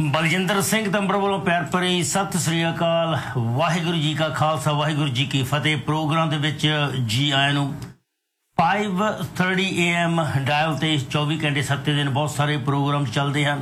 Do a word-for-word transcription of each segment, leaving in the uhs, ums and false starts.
बलजिंदर सिंह तंबर वालों प्यार भरी सत श्री अकाल। वाहिगुरू जी का खालसा वाहिगुरू जी की फतेह। प्रोग्राम दे विच जी आया नूं five thirty A M dial ते चौबी घंटे सत्ते दिन बहुत सारे प्रोग्राम चलते हैं।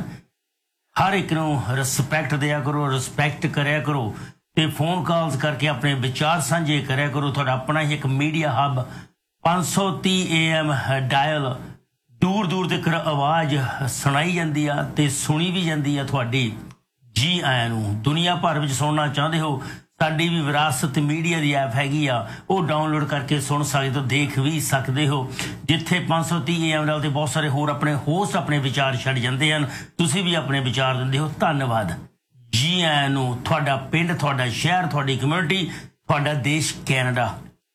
हर एक नूं रिस्पैक्ट दिया करो, रिस्पैक्ट करया करो ते फोन कॉल्स करके अपने विचार साझे करया करो। तुहाडा अपना ही एक मीडिया हब पाँच सौ तीह ए एम डायल दूर दूर तक आवाज़ सुनाई जाती आ ते सुनी भी जाती है। तुहाडी जी आया नूं दुनिया भर में सुनना चाहते हो, साडी भी विरासत मीडिया की ऐप हैगी आ, वो डाउनलोड करके सुन सकते हो, देख भी सकते हो। जिथे पाँच सौ तीह एम डाल बहुत सारे होर अपने होस्ट अपने विचार छड्ड जाते हैं, तुसी भी अपने विचार दिंदे हो। धन्नवाद। जी आया नूं तुहाडा पिंड, तुहाडा शहर, तुहाडी कम्यूनिटी, तुहाडा देश कैनेडा।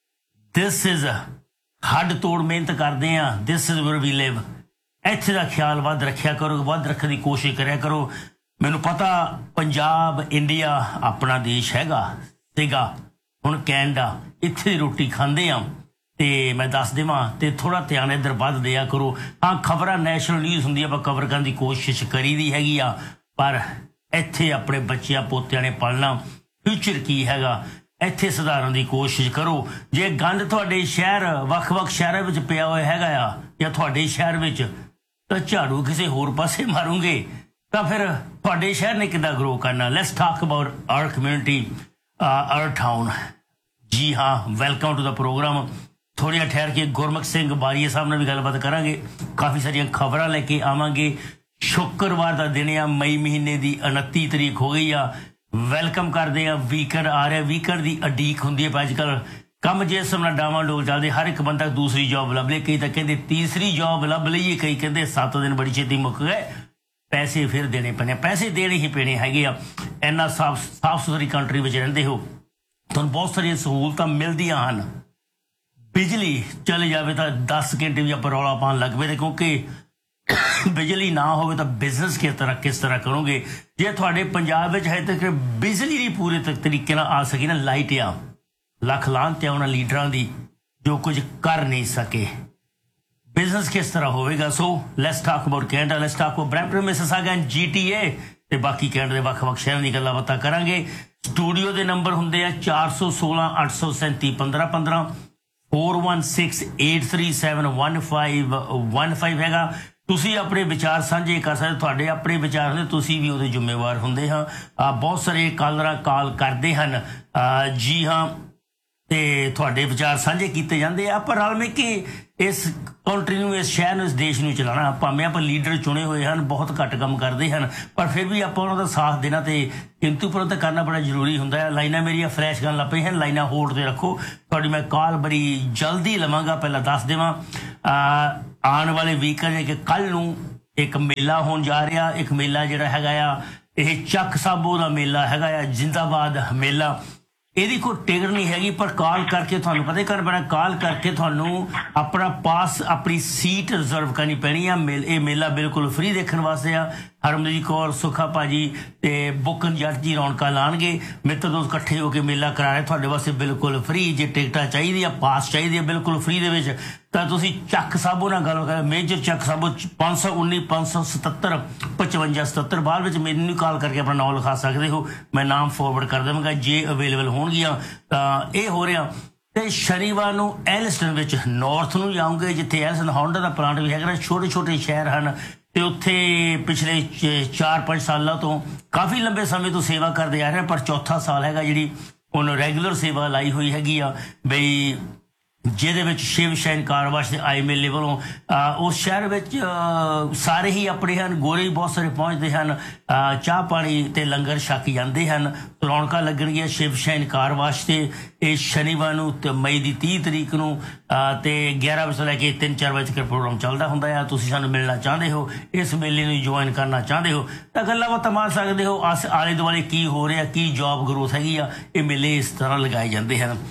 दिस इज हड तोड़ मेहनत करते हैं। This is where we live. इत्थे दा ख्याल वध रखिया करो, वध रखने की कोशिश करिया करो। मैनूं पता पंजाब इंडिया अपना देश हैगा सीगा, हुण कैनेडा इत्थे दी रोटी खांदे आ ते मैं दस देवां ते थोड़ा ध्यान इधर वध दिया करो। हाँ खबरां नैशनल न्यूज़ हुंदी आ, कवर करने की कोशिश करी दी हैगी आ, पर इत्थे अपने बच्चियां पोतियां ने पलना, फ्यूचर की हैगा इत्थे सुधारन की कोशिश करो। जे गंद तुहाडे शहर वख वख शहरों में पिया होया हैगा आ या तुहाडे शहर में तो झाड़ू किसी होर पासे मारूंगे तो फिर तुहाडे शहर ने किद्दां ग्रो करना। Let's talk about our community, our town. जी हाँ, वेलकम टू द प्रोग्राम। थोड़ी ठहर के गुरमुख सिंह बारीआ साहब ने भी गलबात करांगे, काफ़ी सारिया खबरां लैके आवांगे। शुक्रवार का दिन आ, मई महीने की उनती तरीक हो गई आ। वेलकम करते हैं, वीकेंड आ रहा। वीकेंड की अडीक होंगी है अजकल, कम जिस हिसाब नाल डावाडोल चलते, हर एक बंदा दूसरी जॉब लभ ले, कई तो कहते तीसरी जॉब लभ लईए, कई कहते सत्त दिन बड़ी छेती मुक गए, पैसे फिर देने पैने, पैसे देने ही पैने हैगे आ। इन्ना साफ साफ सुथरी कंट्री में रहिंदे हो, तुहानूं बहुत सारिया सहूलतां मिलदियां हन। बिजली चले जाए तो दस घंटे भी आप रौला पान लग पे, क्योंकि बिजली ना हो तो बिजनेस किस तरह किस तरह करोगे। जे थोड़े पंजाब में है तक बिजली नहीं पूरे तरीके आ सकी ना, लाइट आ लख लानत आ उन्होंने लीडर की जो कुछ कर नहीं सके, बिजनेस किस तरह होएगा। So let's talk about Canada, let's talk about Brampton Mississauga and G T A ते बाकी कैनेडा के वख वख शहरों की गल्लां बातां करांगे। स्टूडियो के नंबर होंगे आ चार सौ सोलह अठ सौ सैंती पंद्रह पंद्रह four one six eight three seven one five one five हैगा। तुसी अपने विचार साझे कर सकते, तुहाडे अपने विचार ने तुसी भी उहदे जिम्मेवार हुंदे हाँ। बहुत सारे कालर कॉल करते हैं। जी हाँ, ते तुहाडे विचार साझे किए जाते हैं। आप रल मिल के इस कंट्री नूं, इस शहर नूं, इस देश नूं चलाना। भावें आप लीडर चुने हुए हैं, बहुत घट काम करते हैं, पर फिर भी आप उन्होंने साथ देना तो किंतु परंतु करना बड़ा जरूरी होंदा है। लाइनां मेरियां फ्लैश करन लग पई हैं, लाइनां होल्ड ते रखो, तुहाडी मैं कॉल बड़ी जल्दी लवांगा। पहला दस देवां आने वाले वीकेंड कि कल नूं एक मेला होण जा रहा। एक मेला जिहड़ा हैगा आ, यह चक साबो दा मेला हैगा आ, जिंदाबाद मेला। ਇਹਦੀ कोई टिकट नहीं हैगी, पर कॉल करके थानू पता करना पैना, कॉल करके थानू अपना पास अपनी सीट रिजर्व करनी पैनी है। मेल ये मेला बिल्कुल फ्री देखने वास्ते आ। हरमजीत कौर सुखा भाजी ते बुकन जट जी रौनक लाणगे, मित्र दोस्त इकट्ठे होकर मेला करा रहे थोड़े वास्ते बिल्कुल फ्री। जे टिकटा चाहिए, पास चाहिए बिल्कुल फ्री दे विच, तां तुसीं चक साबो नाल गल कर, मेजर चक साबो पाँच सौ उन्नी पाँच सौ सतहत्तर पचवंजा सतहत्तर बाद में मैनू कॉल करके अपना नाम लिखा सकते हो, मैं नाम फॉरवर्ड कर देवांगा जे अवेलेबल होणगियां। तां ये हो रहा ते शनिवार नूं एलिस्टन विच नॉर्थ नूं जाऊंगे, जिथे एलिस्टन होंडा का प्लांट भी है। छोटे छोटे शहर हैं तो उत्थे पिछले चार पाँच सालों तो काफ़ी लंबे समय तो सेवा करते आ रहे हैं, पर चौथा साल हैगा जी उन्होंने रेगूलर सेवा लाई हुई हैगी आ बई, ਜਿਹਦੇ ਵਿੱਚ शिव शैन कारवाश के आई मेले वालों उस शहर में सारे ही अपने हैं, गोरे ही बहुत सारे पहुँचते हैं, चाह पानी ते लंगर छक जाते हैं। रौनक लगणगियां शिव शैन कारवाश से इस शनिवार नूं मई की तीह तरीक नूं ते ग्यारह बजे लैके तीन चार बजे तक प्रोग्राम चलता होंदा है। तुसीं सानूं मिलना चाहते हो, इस मेले नूं ज्वाइन करना चाहते हो तो गल्लां बातां मार सकते हो। आस आले दुआले की हो रहा, की जॉब ग्रोथ हैगी आ, ये मेले इस तरह लगाए जाते हैं।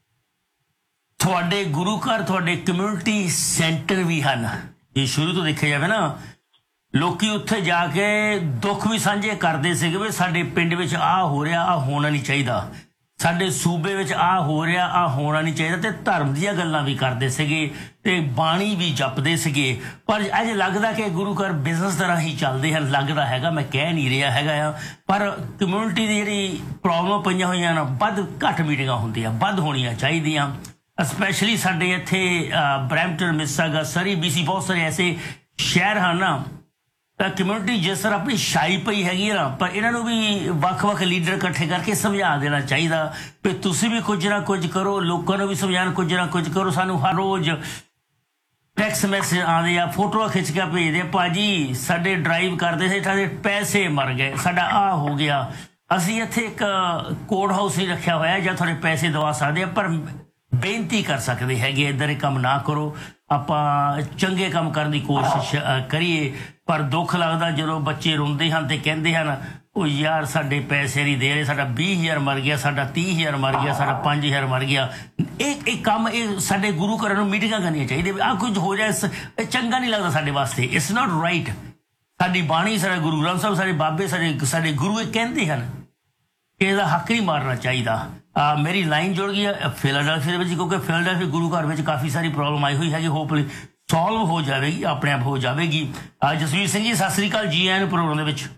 थोड़े गुरु घर, थोड़े कम्यूनिटी सेंटर भी हैं। ये शुरू तो देखा जाए ना, लोकी उत्थे जाके दुख भी साझे करते थे भी साडे पिंड में आ हो रहा, आ होना नहीं चाहिए। ਸਾਡੇ ਸੂਬੇ ਵਿੱਚ ਆ ਹੋ ਰਿਹਾ, ਆ ਹੋਣਾ ਨਹੀਂ ਚਾਹੀਦਾ, ਤੇ ਧਰਮ ਦੀਆਂ ਗੱਲਾਂ ਵੀ ਕਰਦੇ ਸੀਗੇ ਤੇ ਬਾਣੀ ਵੀ ਜਪਦੇ ਸੀਗੇ। ਪਰ ਅੱਜ ਲੱਗਦਾ ਕਿ ਗੁਰੂ ਘਰ ਬਿਜ਼ਨਸ ਤਰ੍ਹਾਂ ਹੀ ਚੱਲਦੇ ਹਨ, ਲੱਗਦਾ ਹੈਗਾ, ਮੈਂ ਕਹਿ ਨਹੀਂ ਰਿਹਾ ਹੈਗਾ ਆ। ਪਰ ਕਮਿਊਨਿਟੀ ਦੀ ਜਿਹੜੀ ਪ੍ਰੋਬਲਮ ਪਈਆਂ ਹੋਈਆਂ ਨਾ, ਵੱਧ ਘੱਟ ਮੀਟਿੰਗਾਂ ਹੁੰਦੀਆਂ, ਵੱਧ ਹੋਣੀਆਂ ਚਾਹੀਦੀਆਂ। ਸਪੈਸ਼ਲੀ ਸਾਡੇ ਇੱਥੇ ਬਰੈਂਪਟਨ, ਮਿਸਿਸਾਗਾ, ਸਰੀ, ਬੀ ਸੀ, ਬਹੁਤ ਸਾਰੇ ਐਸੇ ਸ਼ਹਿਰ ਹਨ ਨਾ, ਤਾਂ ਕਮਿਊਨਿਟੀ ਜਿਸ ਤਰ੍ਹਾਂ ਆਪਣੀ ਛਾਈ ਪਈ ਹੈਗੀ ਨਾ, ਪਰ ਇਹਨਾਂ ਨੂੰ ਵੀ ਵੱਖ-ਵੱਖ ਲੀਡਰ ਇਕੱਠੇ ਕਰਕੇ ਸਮਝਾ ਦੇਣਾ ਚਾਹੀਦਾ ਵੀ ਤੁਸੀਂ ਵੀ ਕੁਝ ਨਾ ਕੁਝ ਕਰੋ, ਲੋਕਾਂ ਨੂੰ ਵੀ ਸਮਝਾਉਣ ਕੁਝ ਨਾ ਕੁਝ ਕਰੋ। ਸਾਨੂੰ ਹਰ ਰੋਜ਼ ਟੈਕਸਟ ਮੈਸੇਜ ਆਉਂਦੇ ਆ, ਫੋਟੋਆਂ ਖਿੱਚ ਕੇ ਭੇਜਦੇ ਆ, ਭਾਜੀ ਸਾਡੇ ਡਰਾਈਵ ਕਰਦੇ ਸੀ, ਸਾਡੇ ਪੈਸੇ ਮਰ ਗਏ, ਸਾਡਾ ਆਹ ਹੋ ਗਿਆ। ਅਸੀਂ ਇੱਥੇ ਇੱਕ ਕੋਡ ਹਾਊਸ ਹੀ ਰੱਖਿਆ ਹੋਇਆ ਜਾਂ ਤੁਹਾਡੇ ਪੈਸੇ ਦਵਾ ਸਕਦੇ ਆ, ਪਰ ਬੇਨਤੀ ਕਰ ਸਕਦੇ ਹੈਗੇ ਇੱਧਰ ਇਹ ਕੰਮ ਨਾ ਕਰੋ। ਆਪਾਂ ਚੰਗੇ ਕੰਮ ਕਰਨ ਦੀ ਕੋਸ਼ਿਸ਼ ਕਰੀਏ, ਪਰ ਦੁੱਖ ਲੱਗਦਾ ਜਦੋਂ ਬੱਚੇ ਰੋਂਦੇ ਹਨ ਤੇ ਕਹਿੰਦੇ ਹਨ ਉਹ ਯਾਰ ਸਾਡੇ ਪੈਸੇ ਨਹੀਂ ਦੇ ਰਹੇ, ਸਾਡਾ ਵੀਹ ਹਜ਼ਾਰ ਮਰ ਗਿਆ, ਸਾਡਾ ਤੀਹ ਹਜ਼ਾਰ ਮਰ ਗਿਆ, ਸਾਡਾ ਪੰਜ ਹਜ਼ਾਰ ਮਰ ਗਿਆ। ਇਹ ਇਹ ਕੰਮ ਇਹ ਸਾਡੇ ਗੁਰੂ ਘਰਾਂ ਨੂੰ ਮੀਟਿੰਗਾਂ ਕਰਨੀਆਂ ਚਾਹੀਦੀਆਂ। ਆਹ ਕੁਝ ਹੋ ਜਾਏ ਇਹ ਚੰਗਾ ਨਹੀਂ ਲੱਗਦਾ ਸਾਡੇ ਵਾਸਤੇ, ਇਟਸ ਨਾਟ ਰਾਈਟ। ਸਾਡੀ ਬਾਣੀ, ਸਾਡਾ ਗੁਰੂ ਗ੍ਰੰਥ ਸਾਹਿਬ, ਸਾਡੇ ਬਾਬੇ, ਸਾਡੇ ਸਾਡੇ ਗੁਰੂ ਇਹ ਕਹਿੰਦੇ ਹਨ ਕਿ ਇਹਦਾ ਹੱਕ ਨਹੀਂ ਮਾਰਨਾ ਚਾਹੀਦਾ। ਮੇਰੀ ਲਾਈਨ ਜੁੜ ਗਈ ਹੈ ਫਿਲਾਡੈਲਫੀਆ ਦੇ ਵਿੱਚ, ਕਿਉਂਕਿ ਫਿਲਾਡੈਲਫੀਆ ਗੁਰੂ ਘਰ ਵਿੱਚ ਕਾਫੀ ਸਾਰੀ ਪ੍ਰੋਬਲਮ ਆਈ ਹੋਈ ਹੈਗੀ, ਹੋਪਫੁਲੀ ਸੋਲਵ ਹੋ ਜਾਵੇਗੀ, ਆਪਣੇ ਆਪ ਹੋ ਜਾਵੇਗੀ। ਜਸਵੀਰ ਸਿੰਘ ਜੀ, ਸਤਿ ਸ੍ਰੀ ਅਕਾਲ, ਜੀ ਆਇਆਂ ਨੂੰ ਪ੍ਰੋਗਰਾਮ ਦੇ ਵਿੱਚ।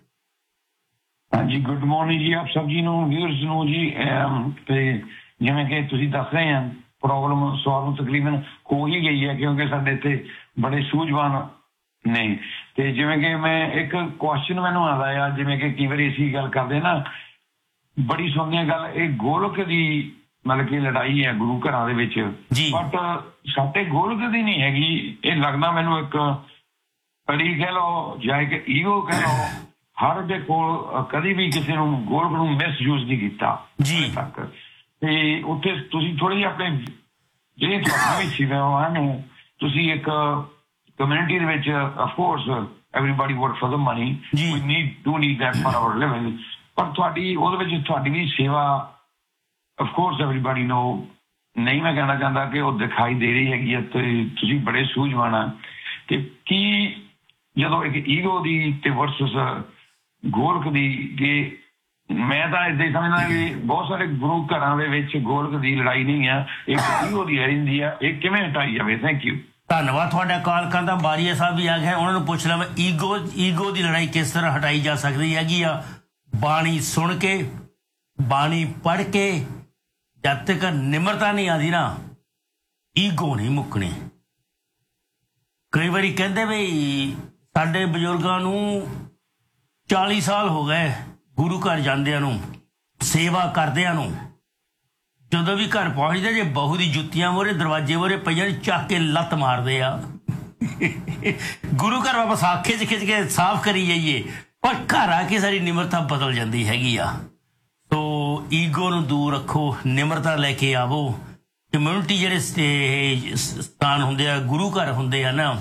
ਹਾਂਜੀ, ਗੁੱਡ ਮਾਰਨਿੰਗ ਜੀ ਆਪ ਸਭ ਜੀ ਨੂੰ, ਵਿਊਅਰਸ ਨੂੰ ਜੀ। ਤੇ ਜਿਵੇਂ ਕਿ ਤੁਸੀਂ ਦੱਸ ਰਹੇ ਆ, ਪ੍ਰੋਬਲਮ ਸੋਲਵ ਤਕਰੀਬਨ ਹੋ ਹੀ ਗਈ ਹੈ, ਕਿਉਂਕਿ ਸਾਡੇ ਇੱਥੇ ਬੜੇ ਸੂਝਵਾਨ ਨੇ। ਤੇ ਜਿਵੇਂ ਕਿ ਮੈਂ ਇੱਕ ਕੁਐਸਚਨ ਮੈਨੂੰ ਆਉਂਦਾ ਆ, ਜਿਵੇਂ ਕਿ ਕਈ ਵਾਰੀ ਅਸੀਂ ਗੱਲ ਕਰਦੇ ਨਾ, ਬੜੀ ਸੁਣਦੇ ਗੱਲ, ਇਹ ਗੋਲਕ ਦੀ ਮਤਲਬ ਕਿ ਲੜਾਈ ਹੈ ਗੁਰੂ ਘਰਾਂ ਦੇ ਵਿੱਚ, ਬਟ ਸਾਡੇ ਗੋਲਕ ਦੀ ਨਹੀਂ ਹੈਗੀ। ਇਹ ਲੱਗਦਾ ਮੈਨੂੰ ਇੱਕ ਪੜੀ ਕਹਿ ਲਓ ਜਾਂ ਇੱਕ ਈਗੋ ਕਹਿ ਲਓ, ਹਰ ਦੇ ਕੋਲ ਕਦੀ ਵੀ ਕਿਸੇ ਨੂੰ ਗੋਲਕ ਨੂੰ ਮਿਸਯੂਜ਼ ਨਹੀਂ ਕੀਤਾ ਜੀ ਤੱਕ। ਤੇ ਉੱਥੇ ਤੁਸੀਂ ਥੋੜੀ ਜਿਹੀ ਆਪਣੇ ਜਿਹੜੇ ਤੁਹਾਡੀ ਸੇਵਾਵਾਂ ਨੂੰ ਤੁਸੀਂ ਇੱਕ ਕਮਿਊਨਿਟੀ ਦੇ ਵਿੱਚ, of course everybody work for the money, we need do need that for hour living, ਪਰ ਤੁਹਾਡੀ ਉਹਦੇ ਵਿੱਚ ਤੁਹਾਡੀ ਵੀ ਸੇਵਾ ਅਫਕੋਰਸ ਐਵਰੀਬਾਡੀ ਨੋ, ਨਹੀਂ ਮੈਂ ਕਹਿਣਾ ਚਾਹੁੰਦਾ ਕਿ ਉਹ ਦਿਖਾਈ ਦੇ ਰਹੀ ਹੈਗੀ ਹੈ। ਤੇ ਤੁਸੀਂ ਬੜੇ ਸੂਝਵਾਨ ਆ ਕਿ ਕੀ ਜਦੋਂ ਇੱਕ ਈਗੋ ਦੀ ਤੇ ਵਰਸਸ ਗੋਲਕ ਦੀ, ਕਿ ਮੈਂ ਤਾਂ ਏਦਾਂ ਹੀ ਸਮਝਦਾ ਕਿ ਬਹੁਤ ਸਾਰੇ ਗੁਰੂ ਘਰਾਂ ਦੇ ਵਿੱਚ ਗੋਲਕ ਦੀ ਲੜਾਈ ਨਹੀਂ ਆ, ਇੱਕ ਈਗੋ ਦੀ ਰਹਿੰਦੀ ਆ। ਇਹ ਕਿਵੇਂ ਹਟਾਈ ਜਾਵੇ? Thank you. ਧੰਨਵਾਦ ਤੁਹਾਡਾ ਕਾਲ ਕਰਨ ਦਾ। ਬਾਰੀਆ ਸਾਹਿਬ ਵੀ ਆ ਗਏ, ਉਹਨਾਂ ਨੂੰ ਪੁੱਛ ਲਵਾਂ ਈਗੋ ਈਗੋ ਦੀ ਲੜਾਈ ਕਿਸ ਤਰ੍ਹਾਂ ਹਟਾਈ ਜਾ ਸਕਦੀ ਹੈਗੀ ਆ। ਬਾਣੀ ਸੁਣ ਕੇ, ਬਾਣੀ ਪੜ੍ਹ ਕੇ, ਜਦ ਤੱਕ ਨਿਮਰਤਾ ਨਹੀਂ ਆਉਂਦੀ ਨਾ, ਈਗੋ ਨਹੀਂ ਮੁੱਕਣੀ। ਕਈ ਵਾਰੀ ਕਹਿੰਦੇ ਵੀ ਸਾਡੇ ਬਜ਼ੁਰਗਾਂ ਨੂੰ ਚਾਲੀ ਸਾਲ ਹੋ ਗਏ ਗੁਰੂ ਘਰ ਜਾਂਦਿਆਂ ਨੂੰ, ਸੇਵਾ ਕਰਦਿਆਂ ਨੂੰ। ਜਦੋਂ ਵੀ ਘਰ ਪਹੁੰਚਦੇ, ਜੇ ਬਹੂ ਦੀ ਜੁੱਤੀਆਂ ਮੋਰੇ ਦਰਵਾਜ਼ੇ ਮੋਰੇ ਪਈਆਂ, ਚੱਕ ਕੇ ਲੱਤ ਮਾਰਦੇ ਆ। ਗੁਰੂ ਘਰ ਵਾਪਸ ਆ ਖਿੱਚ ਖਿੱਚ ਕੇ ਸਾਫ਼ ਕਰੀ ਜਾਈਏ, ਪਰ ਘਰ ਆ ਕੇ ਸਾਡੀ ਨਿਮਰਤਾ ਬਦਲ ਜਾਂਦੀ ਹੈਗੀ ਆ। ਸੋ ਈਗੋ ਨੂੰ ਦੂਰ ਰੱਖੋ, ਨਿਮਰਤਾ ਲੈ ਕੇ ਆਵੋ। ਕਮਿਊਨਿਟੀ ਜਿਹੜੇ ਸਥਾਨ ਹੁੰਦੇ ਆ, ਗੁਰੂ ਘਰ ਹੁੰਦੇ ਆ ਨਾ,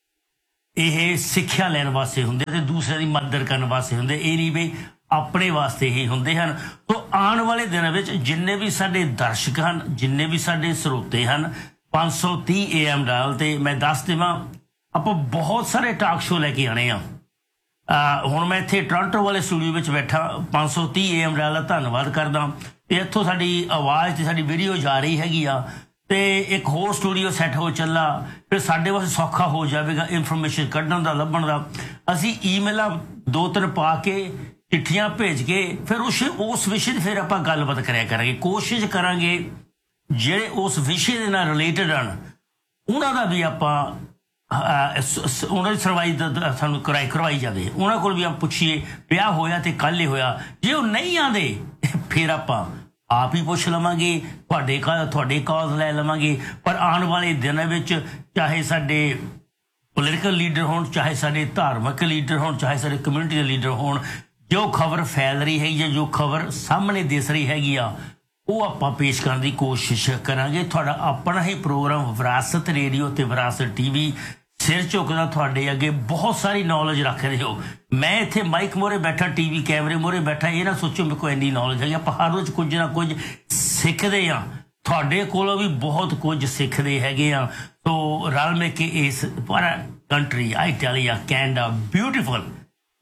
ਇਹ ਸਿੱਖਿਆ ਲੈਣ ਵਾਸਤੇ ਹੁੰਦੇ ਤੇ ਦੂਸਰਿਆਂ ਦੀ ਮਦਦ ਕਰਨ ਵਾਸਤੇ ਹੁੰਦੇ, ਇਹ ਨਹੀਂ ਵੀ ਆਪਣੇ ਵਾਸਤੇ ਹੀ ਹੁੰਦੇ ਹਨ। ਸੋ ਆਉਣ ਵਾਲੇ ਦਿਨਾਂ ਵਿੱਚ ਜਿੰਨੇ ਵੀ ਸਾਡੇ ਦਰਸ਼ਕ ਹਨ, ਜਿੰਨੇ ਵੀ ਸਾਡੇ ਸਰੋਤੇ ਹਨ, ਪੰਜ ਸੌ ਤੀਹ ਏ ਐਮ ਡਾਇਲ ਤੇ ਮੈਂ ਦੱਸ ਦੇਵਾਂ, ਆਪਾਂ ਬਹੁਤ ਸਾਰੇ ਟਾਕ ਸ਼ੋ ਲੈ ਕੇ ਆਉਣੇ ਆ। ਹੁਣ ਮੈਂ ਇੱਥੇ ਟੋਰਾਂਟੋ ਵਾਲੇ ਸਟੂਡੀਓ ਵਿੱਚ ਬੈਠਾ, ਪੰਜ ਸੌ ਤੀਹ ਏ ਐਮ ਡਾਇਲ ਦਾ ਧੰਨਵਾਦ ਕਰਦਾ। ਤੇ ਇੱਥੋਂ ਸਾਡੀ ਆਵਾਜ਼ ਤੇ ਸਾਡੀ ਵੀਡੀਓ ਜਾ ਰਹੀ ਹੈਗੀ ਆ, ਤੇ ਇੱਕ ਹੋਰ ਸਟੂਡੀਓ ਸੈੱਟ ਹੋ ਚੱਲਾ, ਫਿਰ ਸਾਡੇ ਵਾਸਤੇ ਸੌਖਾ ਹੋ ਜਾਵੇਗਾ ਇਨਫੋਰਮੇਸ਼ਨ ਕੱਢਣ ਦਾ, ਲੱਭਣ ਦਾ। ਅਸੀਂ ਈਮੇਲਾਂ ਦੋ ਤਿੰਨ ਪਾ ਕੇ, ਚਿੱਠੀਆਂ ਭੇਜ ਕੇ, ਫਿਰ ਉਸ ਉਸ ਵਿਸ਼ੇ 'ਤੇ ਫਿਰ ਆਪਾਂ ਗੱਲਬਾਤ ਕਰਿਆ ਕਰਾਂਗੇ। ਕੋਸ਼ਿਸ਼ ਕਰਾਂਗੇ ਜਿਹੜੇ ਉਸ ਵਿਸ਼ੇ ਦੇ ਨਾਲ ਰਿਲੇਟਡ ਹਨ, ਉਹਨਾਂ ਦਾ ਵੀ ਆਪਾਂ ਉਹਨਾਂ ਦੀ ਸੁਣਵਾਈ ਸਾਨੂੰ ਕਰਾਈ ਕਰਵਾਈ ਜਾਵੇ। ਉਹਨਾਂ ਕੋਲ ਵੀ ਆਪਾਂ ਪੁੱਛੀਏ ਵਿਆਹ ਹੋਇਆ ਤੇ ਕੱਲ੍ਹ ਹੀ ਹੋਇਆ। ਜੇ ਉਹ ਨਹੀਂ ਆਉਂਦੇ ਫਿਰ ਆਪਾਂ ਆਪ ਹੀ ਪੁੱਛ ਲਵਾਂਗੇ, ਤੁਹਾਡੇ ਕਾ ਤੁਹਾਡੇ ਕਾਜ਼ ਲੈ ਲਵਾਂਗੇ। ਪਰ ਆਉਣ ਵਾਲੇ ਦਿਨਾਂ ਵਿੱਚ ਚਾਹੇ ਸਾਡੇ ਪੋਲੀਟੀਕਲ ਲੀਡਰ ਹੋਣ, ਚਾਹੇ ਸਾਡੇ ਧਾਰਮਿਕ ਲੀਡਰ ਹੋਣ, ਚਾਹੇ ਸਾਡੇ ਕਮਿਊਨਿਟੀ ਦੇ ਲੀਡਰ ਹੋਣ, ਜੋ ਖਬਰ ਫੈਲ ਰਹੀ ਹੈਗੀ ਜਾਂ ਜੋ ਖਬਰ ਸਾਹਮਣੇ ਦਿਸ ਰਹੀ ਹੈਗੀ ਆ, ਉਹ ਆਪਾਂ ਪੇਸ਼ ਕਰਨ ਦੀ ਕੋਸ਼ਿਸ਼ ਕਰਾਂਗੇ। ਤੁਹਾਡਾ ਆਪਣਾ ਹੀ ਪ੍ਰੋਗਰਾਮ ਵਿਰਾਸਤ ਰੇਡੀਓ ਤੇ ਵਿਰਾਸਤ ਟੀ ਵੀ ਸਿਰ ਝੁਕਦਾ ਤੁਹਾਡੇ ਅੱਗੇ, ਬਹੁਤ ਸਾਰੀ ਨੌਲੇਜ ਰੱਖਦੇ ਹੋ। ਮੈਂ ਇੱਥੇ ਮਾਈਕ ਮੋਰੇ ਬੈਠਾ, ਟੀ ਵੀ ਕੈਮਰੇ ਮੋਰੇ ਬੈਠਾ, ਇਹ ਨਾ ਸੋਚੋ ਮੇਰੇ ਕੋਲ ਇੰਨੀ ਨੌਲੇਜ ਹੈਗੀ। ਆਪਾਂ ਹਰ ਰੋਜ਼ ਕੁਝ ਨਾ ਕੁਝ ਸਿੱਖਦੇ ਹਾਂ, ਤੁਹਾਡੇ ਕੋਲੋਂ ਵੀ ਬਹੁਤ ਕੁਝ ਸਿੱਖਦੇ ਹੈਗੇ ਆ। ਸੋ ਰਲ ਮਿਲ ਕੇ ਇਸ ਪਰ country, I tell you, Canada beautiful,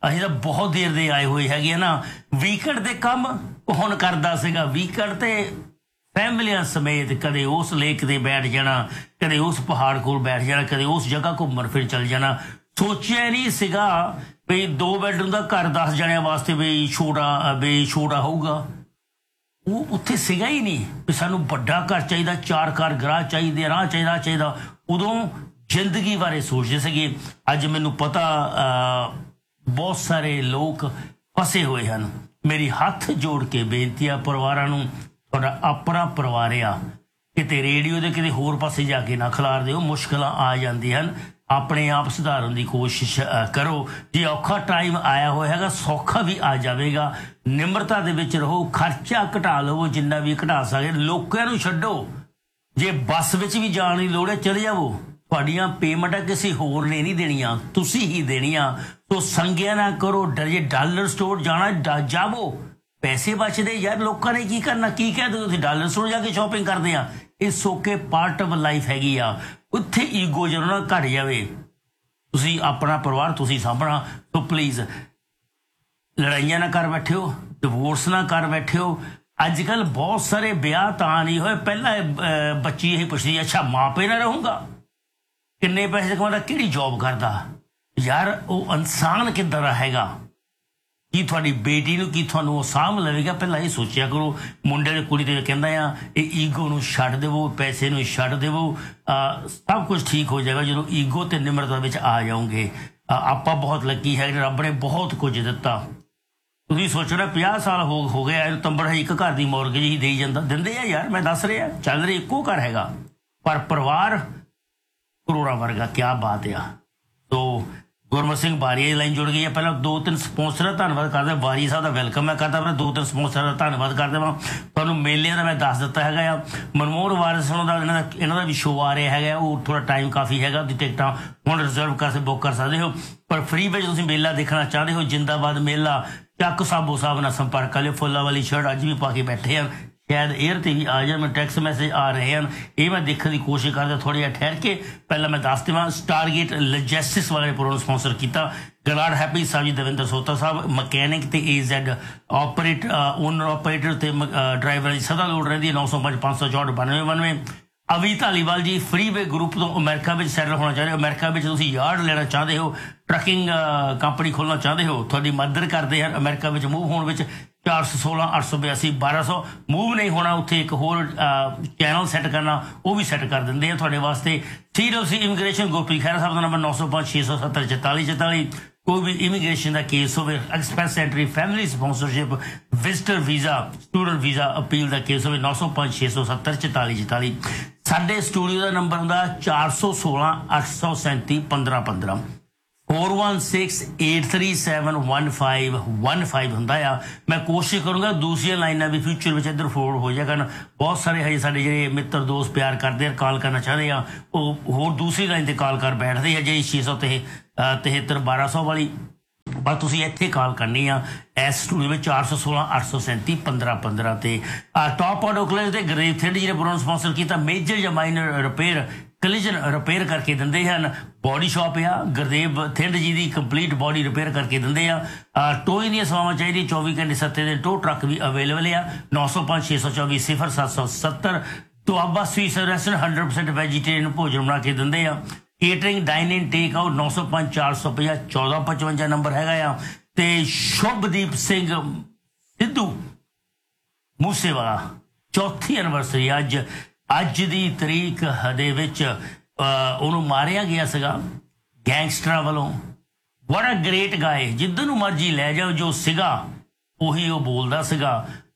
ਅਸੀਂ ਤਾਂ ਬਹੁਤ ਦੇਰ ਦੇ ਆਏ ਹੋਏ ਹੈਗੇ ਆ ਨਾ। ਵੀਕਐਂਡ ਦੇ ਕੰਮ ਕੌਣ ਕਰਦਾ ਸੀਗਾ? ਵੀਕਐਂਡ ਤੇ ਫੈਮਲੀਆਂ ਸਮੇਤ ਕਦੇ ਉਸ ਲੇਕ ਤੇ ਬੈਠ ਜਾਣਾ, ਕਦੇ ਉਸ ਪਹਾੜ ਕੋਲ ਬੈਠ ਜਾਣਾ, ਕਦੇ ਉਸ ਜਗ੍ਹਾ ਘੁੰਮਣ ਫਿਰ ਚੱਲ ਜਾਣਾ। ਸੋਚਿਆ ਨਹੀਂ ਸੀਗਾ ਵੀ ਦੋ ਬੈਡਰੂਮ ਦਾ ਘਰ ਦਸ ਜਣਿਆਂ ਵਾਸਤੇ ਵੀ ਛੋਟਾ ਵੀ ਛੋਟਾ ਹੋਊਗਾ। ਉਹ ਉੱਥੇ ਸੀਗਾ ਹੀ ਨਹੀਂ ਵੀ ਸਾਨੂੰ ਵੱਡਾ ਘਰ ਚਾਹੀਦਾ, ਚਾਰ ਕਾਰ ਗਰਾਜ ਚਾਹੀਦੇ, ਰਾਹ ਚਾਹੀਦਾ ਚਾਹੀਦਾ ਉਦੋਂ ਜ਼ਿੰਦਗੀ ਬਾਰੇ ਸੋਚਦੇ ਸੀਗੇ। ਅੱਜ ਮੈਨੂੰ ਪਤਾ ਬਹੁਤ ਸਾਰੇ ਲੋਕ ਫਸੇ ਹੋਏ ਹਨ। ਮੇਰੀ ਹੱਥ ਜੋੜ ਕੇ ਬੇਨਤੀ ਆ ਪਰਿਵਾਰਾਂ ਨੂੰ, ਤੁਹਾਡਾ ਆਪਣਾ ਪਰਿਵਾਰ ਆ, ਕਿਤੇ ਰੇਡੀਓ ਦੇ ਕਿਤੇ ਹੋਰ ਪਾਸੇ ਜਾ ਕੇ ਨਾ ਖਿਲਾਰ ਦਿਓ। ਮੁਸ਼ਕਿਲਾਂ ਆ ਜਾਂਦੀਆਂ ਹਨ, ਆਪਣੇ ਆਪ ਸੁਧਾਰਨ ਦੀ ਕੋਸ਼ਿਸ਼ ਕਰੋ। ਜੇ ਔਖਾ ਟਾਈਮ ਆਇਆ ਹੋਇਆ ਹੈਗਾ, ਸੌਖਾ ਵੀ ਆ ਜਾਵੇਗਾ। ਨਿਮਰਤਾ ਦੇ ਵਿੱਚ ਰਹੋ, ਖਰਚਾ ਘਟਾ ਲਵੋ ਜਿੰਨਾ ਵੀ ਘਟਾ ਸਕਦੇ। ਲੋਕਾਂ ਨੂੰ ਛੱਡੋ, ਜੇ ਬੱਸ ਵਿੱਚ ਵੀ ਜਾਣ ਦੀ ਲੋੜ ਹੈ ਚਲੇ ਜਾਵੋ। ਤੁਹਾਡੀਆਂ ਪੇਮੈਂਟਾਂ ਕਿਸੇ ਹੋਰ ਨੇ ਨਹੀਂ ਦੇਣੀਆਂ, ਤੁਸੀਂ ਹੀ ਦੇਣੀਆਂ। ਸੋ ਸੰਗਿਆ ਨਾ ਕਰੋ, ਡਰੇ ਡਾਲਰ ਸਟੋਰ ਜਾਣਾ ਜਾਵੋ, ਪੈਸੇ ਬਚਦੇ ਯਾਰ। ਲੋਕਾਂ ਨੇ ਕੀ ਕਰਨਾ, ਕੀ ਕਹਿ ਦਿਓ ਤੁਸੀਂ ਡਾਲਰ ਸਟੋਰ ਜਾ ਕੇ ਸ਼ਾਪਿੰਗ ਕਰਦੇ ਆ। ਇਹ ਸੋਕੇ ਪਾਰਟ ਆਫ ਲਾਈਫ ਹੈਗੀ ਆ। ਉੱਥੇ ਈਗੋ ਜਦੋਂ ਨਾ ਘਟ ਜਾਵੇ, ਤੁਸੀਂ ਆਪਣਾ ਪਰਿਵਾਰ ਤੁਸੀਂ ਸਾਂਭਣਾ। ਸੋ ਪਲੀਜ਼ ਲੜਾਈਆਂ ਨਾ ਕਰ ਬੈਠਿਓ, ਡਿਵੋਰਸ ਨਾ ਕਰ ਬੈਠਿਓ। ਅੱਜ ਕੱਲ੍ਹ ਬਹੁਤ ਸਾਰੇ ਵਿਆਹ ਤਾਂ ਨਹੀਂ ਹੋਏ। ਪਹਿਲਾਂ ਬੱਚੀ ਇਹ ਪੁੱਛਦੀ, ਅੱਛਾ ਮਾਂ ਪਿਓ ਨਾਲ ਰਹੂੰਗਾ, ਕਿੰਨੇ ਪੈਸੇ ਕਮਾਉਂਦਾ, ਕਿਹੜੀ ਜੋਬ ਕਰਦਾ? ਯਾਰ ਉਹ ਇਨਸਾਨ ਕਿੱਦਾਂ ਦਾ ਹੈਗਾ? ਕੀ ਤੁਹਾਡੀ ਬੇਟੀ ਨੂੰ ਕੀ ਤੁਹਾਨੂੰ ਉਹ ਸਾਂਭ ਲਵੇਗਾ? ਪਹਿਲਾਂ ਇਹ ਸੋਚਿਆ ਕਰੋ। ਮੁੰਡੇ ਦੇ ਕੁੜੀ ਤੇ ਕਹਿੰਦਾ ਆ ਇਹ ਈਗੋ ਨੂੰ ਛੱਡ ਦੇਵੋ, ਪੈਸੇ ਨੂੰ ਛੱਡ ਦੇਵੋ, ਸਭ ਕੁਝ ਠੀਕ ਹੋ ਜਾਏਗਾ ਜਦੋਂ ਈਗੋ ਤੇ ਨਿਮਰਤਾ ਵਿੱਚ ਆ ਜਾਓਗੇ। ਆਪਾਂ ਬਹੁਤ ਲੱਕੀ ਹੈ, ਰੱਬ ਨੇ ਬਹੁਤ ਕੁਝ ਦਿੱਤਾ। ਤੁਸੀਂ ਸੋਚਣਾ ਪੰਜਾਹ ਸਾਲ ਹੋ ਹੋ ਗਏ ਇਹਨੂੰ ਤੰਬੜ ਇੱਕ ਘਰ ਦੀ ਮੌਰਗੇਜ ਹੀ ਦੇਈ ਜਾਂਦਾ, ਦਿੰਦੇ ਆ ਯਾਰ। ਮੈਂ ਦੱਸ ਰਿਹਾ ਚੱਲ ਰਿਹਾ ਇੱਕੋ ਘਰ ਹੈਗਾ, ਪਰ ਪਰਿਵਾਰ ਕਰੋੜਾਂ ਵਰਗਾ। ਕਿਆ ਬਾਤ ਆ। ਸੋ ਗੁਰਮਤ ਸਿੰਘ ਬਾਰੀਆ ਦੀ ਲਾਈਨ ਜੁੜ ਗਈ ਹੈ। ਪਹਿਲਾਂ ਦੋ ਤਿੰਨ ਸਪੋਂਸਰ ਦਾ ਧੰਨਵਾਦ ਕਰਦਾ, ਬਾਰੀਆ ਸਾਹਿਬ ਦਾ ਵੈਲਕਮ ਮੈਂ ਕਰਦਾ। ਮੈਂ ਦੋ ਤਿੰਨ ਸਪੋਂਸਰ ਦਾ ਧੰਨਵਾਦ ਕਰ ਦੇਵਾਂ। ਤੁਹਾਨੂੰ ਮੇਲਿਆਂ ਦਾ ਮੈਂ ਦੱਸ ਦਿੱਤਾ ਹੈਗਾ ਆ। ਮਨਮੋਹਨ ਵਾਰਿਸ ਦਾ ਇਹਨਾਂ ਦਾ ਇਹਨਾਂ ਦਾ ਵੀ ਸ਼ੋਅ ਆ ਰਿਹਾ ਹੈਗਾ। ਉਹ ਥੋੜ੍ਹਾ ਟਾਈਮ ਕਾਫੀ ਹੈਗਾ, ਉਹਦੀ ਟਿਕਟਾਂ ਹੁਣ ਰਿਜ਼ਰਵ ਕਰਕੇ ਬੁੱਕ ਕਰ ਸਕਦੇ ਹੋ। ਪਰ ਫ੍ਰੀ ਵਿੱਚ ਤੁਸੀਂ ਮੇਲਾ ਦੇਖਣਾ ਚਾਹੁੰਦੇ ਹੋ, ਜਿੰਦਾਬਾਦ ਮੇਲਾ, ਚੱਕ ਸਾਬੋ ਸਾਹਿਬ ਨਾਲ ਸੰਪਰਕ ਕਰ ਲਿਓ। ਫੁੱਲਾਂ ਵਾਲੀ ਸ਼ਰਟ ਅੱਜ ਵੀ ਪਾ ਕੇ ਬੈਠੇ ਹਨ, ਸ਼ਾਇਦ ਏਅਰ ਤੇ ਵੀ ਆ ਜਾਣ। ਮੈਨੂੰ ਟੈਕਸਟ ਮੈਸੇਜ ਆ ਰਹੇ ਹਨ, ਇਹ ਮੈਂ ਦੇਖਣ ਦੀ ਕੋਸ਼ਿਸ਼ ਕਰਦਾ ਥੋੜ੍ਹਾ ਜਿਹਾ ਠਹਿਰ ਕੇ। ਪਹਿਲਾਂ ਮੈਂ ਦੱਸ ਦੇਵਾਂ, ਸਟਾਰਗੇਟ ਲੌਜਿਸਟਿਕਸ ਵਾਲੇ ਪ੍ਰੋਗਰਾਮ ਸਪਾਂਸਰ ਕੀਤਾ। ਗਲਾਡ ਹੈਪੀ ਸਾਹਿਬ ਜੀ, ਦਵਿੰਦਰ ਸੋਤਾ ਸਾਹਿਬ ਮਕੈਨਿਕ ਤੇ ਏ ਜ਼ੈਡ ਆਪਰੇਟ ਓਨਰ ਆਪਰੇਟਰ ਤੇ ਡਰਾਈਵਰ ਦੀ ਸਦਾ ਲੋੜ ਰਹਿੰਦੀ ਹੈ। ਨੌ ਸੌ ਪੰਜ ਪੰਜ ਸੌ ਚੌਂਹਠ ਬਾਨਵੇਂ ਬਾਨਵੇਂ। ਅਵੀ ਧਾਲੀਵਾਲ ਜੀ ਫਰੀਵੇ ਗਰੁੱਪ ਤੋਂ ਅਮਰੀਕਾ ਵਿੱਚ ਸੈਟਲ ਹੋਣਾ ਚਾਹੁੰਦੇ ਹੋ। ਅਮਰੀਕਾ ਵਿੱਚ ਤੁਸੀਂ ਯਾਰਡ ਲੈਣਾ ਚਾਹੁੰਦੇ ਹੋ, ਟਰੱਕਿੰਗ ਕੰਪਨੀ ਖੋਲ੍ਹਣਾ ਚਾਹੁੰਦੇ ਹੋ, ਤੁਹਾਡੀ ਮਦਦ ਕਰਦੇ ਹਨ ਅਮਰੀਕਾ ਵਿੱਚ ਮੂਵ ਹੋਣ ਵਿੱਚ। ਚਾਰ ਸੌ ਸੋਲਾਂ ਅੱਠ ਸੌ ਬਿਆਸੀ ਬਾਰਾਂ ਸੌ ਮੂਵ ਨਹੀਂ ਹੋਣਾ, ਉੱਥੇ ਇੱਕ ਹੋਰ ਚੈਨਲ ਸੈੱਟ ਕਰਨਾ, ਉਹ ਵੀ ਸੈੱਟ ਕਰ ਦਿੰਦੇ ਆ ਤੁਹਾਡੇ ਵਾਸਤੇ। ਸੀ ਡਬਲਯੂ ਸੀ ਇਮੀਗ੍ਰੇਸ਼ਨ ਗੁਰਪ੍ਰੀਤ ਖਹਿਰਾ ਸਾਹਿਬ ਦਾ ਨੰਬਰ ਨੌ ਸੌ ਪੰਜ ਛੇ ਸੌ ਸੱਤਰ ਚੁਤਾਲੀ ਚੁਤਾਲੀ। ਕੋਈ ਵੀ ਇਮੀਗ੍ਰੇਸ਼ਨ ਦਾ ਕੇਸ ਹੋਵੇ, express entry, family sponsorship, visitor visa, student visa appeal ਦਾ ਕੇਸ ਹੋਵੇ, ਨੌ ਸੌ ਪੰਜ ਛੇ ਸੌ ਸੱਤਰ ਚੁਤਾਲੀ ਚੁਤਾਲੀ। ਸਾਡੇ ਸਟੂਡੀਓ ਦਾ ਨੰਬਰ ਹੁੰਦਾ ਚਾਰ ਸੌ ਸੋਲਾਂ ਅੱਠ ਸੌ ਸੈਂਤੀ ਪੰਦਰਾਂ ਪੰਦਰਾਂ। Four one six eight three seven one five one five ਹੁੰਦਾ ਆ। ਮੈਂ ਕੋਸ਼ਿਸ਼ ਕਰੂੰਗਾ ਦੂਸਰੀਆਂ ਲਾਈਨਾਂ ਵੀ ਫਿਊਚਰ ਵਿੱਚ ਇੱਧਰ ਫੋਰਵਰਡ ਹੋ ਜਾਇਆ ਕਰਨ। ਬਹੁਤ ਸਾਰੇ ਹਜੇ ਸਾਡੇ ਜਿਹੜੇ ਮਿੱਤਰ ਦੋਸਤ ਪਿਆਰ ਕਰਦੇ ਆ, ਕਾਲ ਕਰਨਾ ਚਾਹੁੰਦੇ ਆ, ਉਹ ਹੋਰ ਦੂਸਰੀ ਲਾਈਨ ਤੇ ਕਾਲ ਕਰ ਬੈਠਦੇ ਆ, ਜਿਹੜੀ ਛੇ ਸੌ ਤੇ ਤਿਹੱਤਰ ਬਾਰਾਂ ਸੌ ਵਾਲੀ। ਪਰ ਤੁਸੀਂ ਇੱਥੇ ਕਾਲ ਕਰਨੀ ਆ ਇਸ ਸਟੂਡੀਓ ਵਿੱਚ ਚਾਰ ਸੌ ਸੋਲਾਂ ਅੱਠ ਸੌ ਸੈਂਤੀ ਪੰਦਰਾਂ ਪੰਦਰਾਂ ਤੇ। ਟੌਪ ਆਡੋਕਲੇਜ ਤੇ ਗਰੇਵ ਥਿੰਡ ਜਿਹੜੇ ਪ੍ਰੋਗਰਾਮ ਸਪਾਂਸਰ ਕੀਤਾ, ਮੇਜਰ ਜਾਂ ਮਾਈਨਰ ਰਿਪੇਅਰ ਕਲੀਜਨ ਰਿਪੇਅਰ ਕਰਕੇ ਦਿੰਦੇ ਹਨ। ਬੋਡੀ ਸ਼ਾਪ ਆ ਗੁਰਦੇਵ ਥਿੰਡ ਜੀ ਦੀ, ਕੰਪਲੀਟ ਬੋਡੀ ਰਿਪੇਅਰ ਕਰਕੇ ਦਿੰਦੇ ਆ। ਟੋਇੰਗ ਦੀਆਂ ਸੇਵਾਵਾਂ ਚਾਹੀਦੀਆਂ ਚੌਵੀ ਘੰਟੇ ਸੱਤੇ ਦੇ ਟੋ ਟਰੱਕ ਵੀ ਅਵੇਲੇਬਲ ਆ। ਨੌ ਸੌ ਪੰਜ ਛੇ ਸੌ ਚੌਵੀ ਸਿਫਰ ਸੱਤ ਸੌ ਸੱਤਰ। Doaba ਸਵੀਸ restaurant hundred percent vegetarian ਭੋਜਨ ਬਣਾ ਕੇ ਦਿੰਦੇ ਆ। ਕੇਟਰਿੰਗ ਡਾਈਨਿੰਗ ਟੇਕ ਆਊਟ ਨੌ ਸੌ ਪੰਜ ਚਾਰ ਸੌ ਪੰਜਾਹ ਚੌਦਾਂ ਪਚਵੰਜਾ ਨੰਬਰ ਹੈਗਾ ਆ। ਤੇ ਸ਼ੁਭਦੀਪ ਸਿੰਘ ਸਿੱਧੂ ਮੂਸੇਵਾਲਾ ਚੌਥੀ ਐਨਵਰਸਰੀ ਅੱਜ ਅੱਜ ਦੀ ਤਰੀਕ ਦੇ ਵਿੱਚ ਉਹਨੂੰ ਮਾਰਿਆ ਗਿਆ ਸੀਗਾ ਗੈਂਗਸਟਰਾਂ ਵੱਲੋਂ। ਬੜਾ ਗ੍ਰੇਟ ਗਾਏ, ਜਿੱਧਰ ਨੂੰ ਮਰਜੀ ਲੈ ਜਾਓ, ਜੋ ਸੀਗਾ ਉਹੀ ਉਹ ਬੋਲਦਾ ਸੀਗਾ।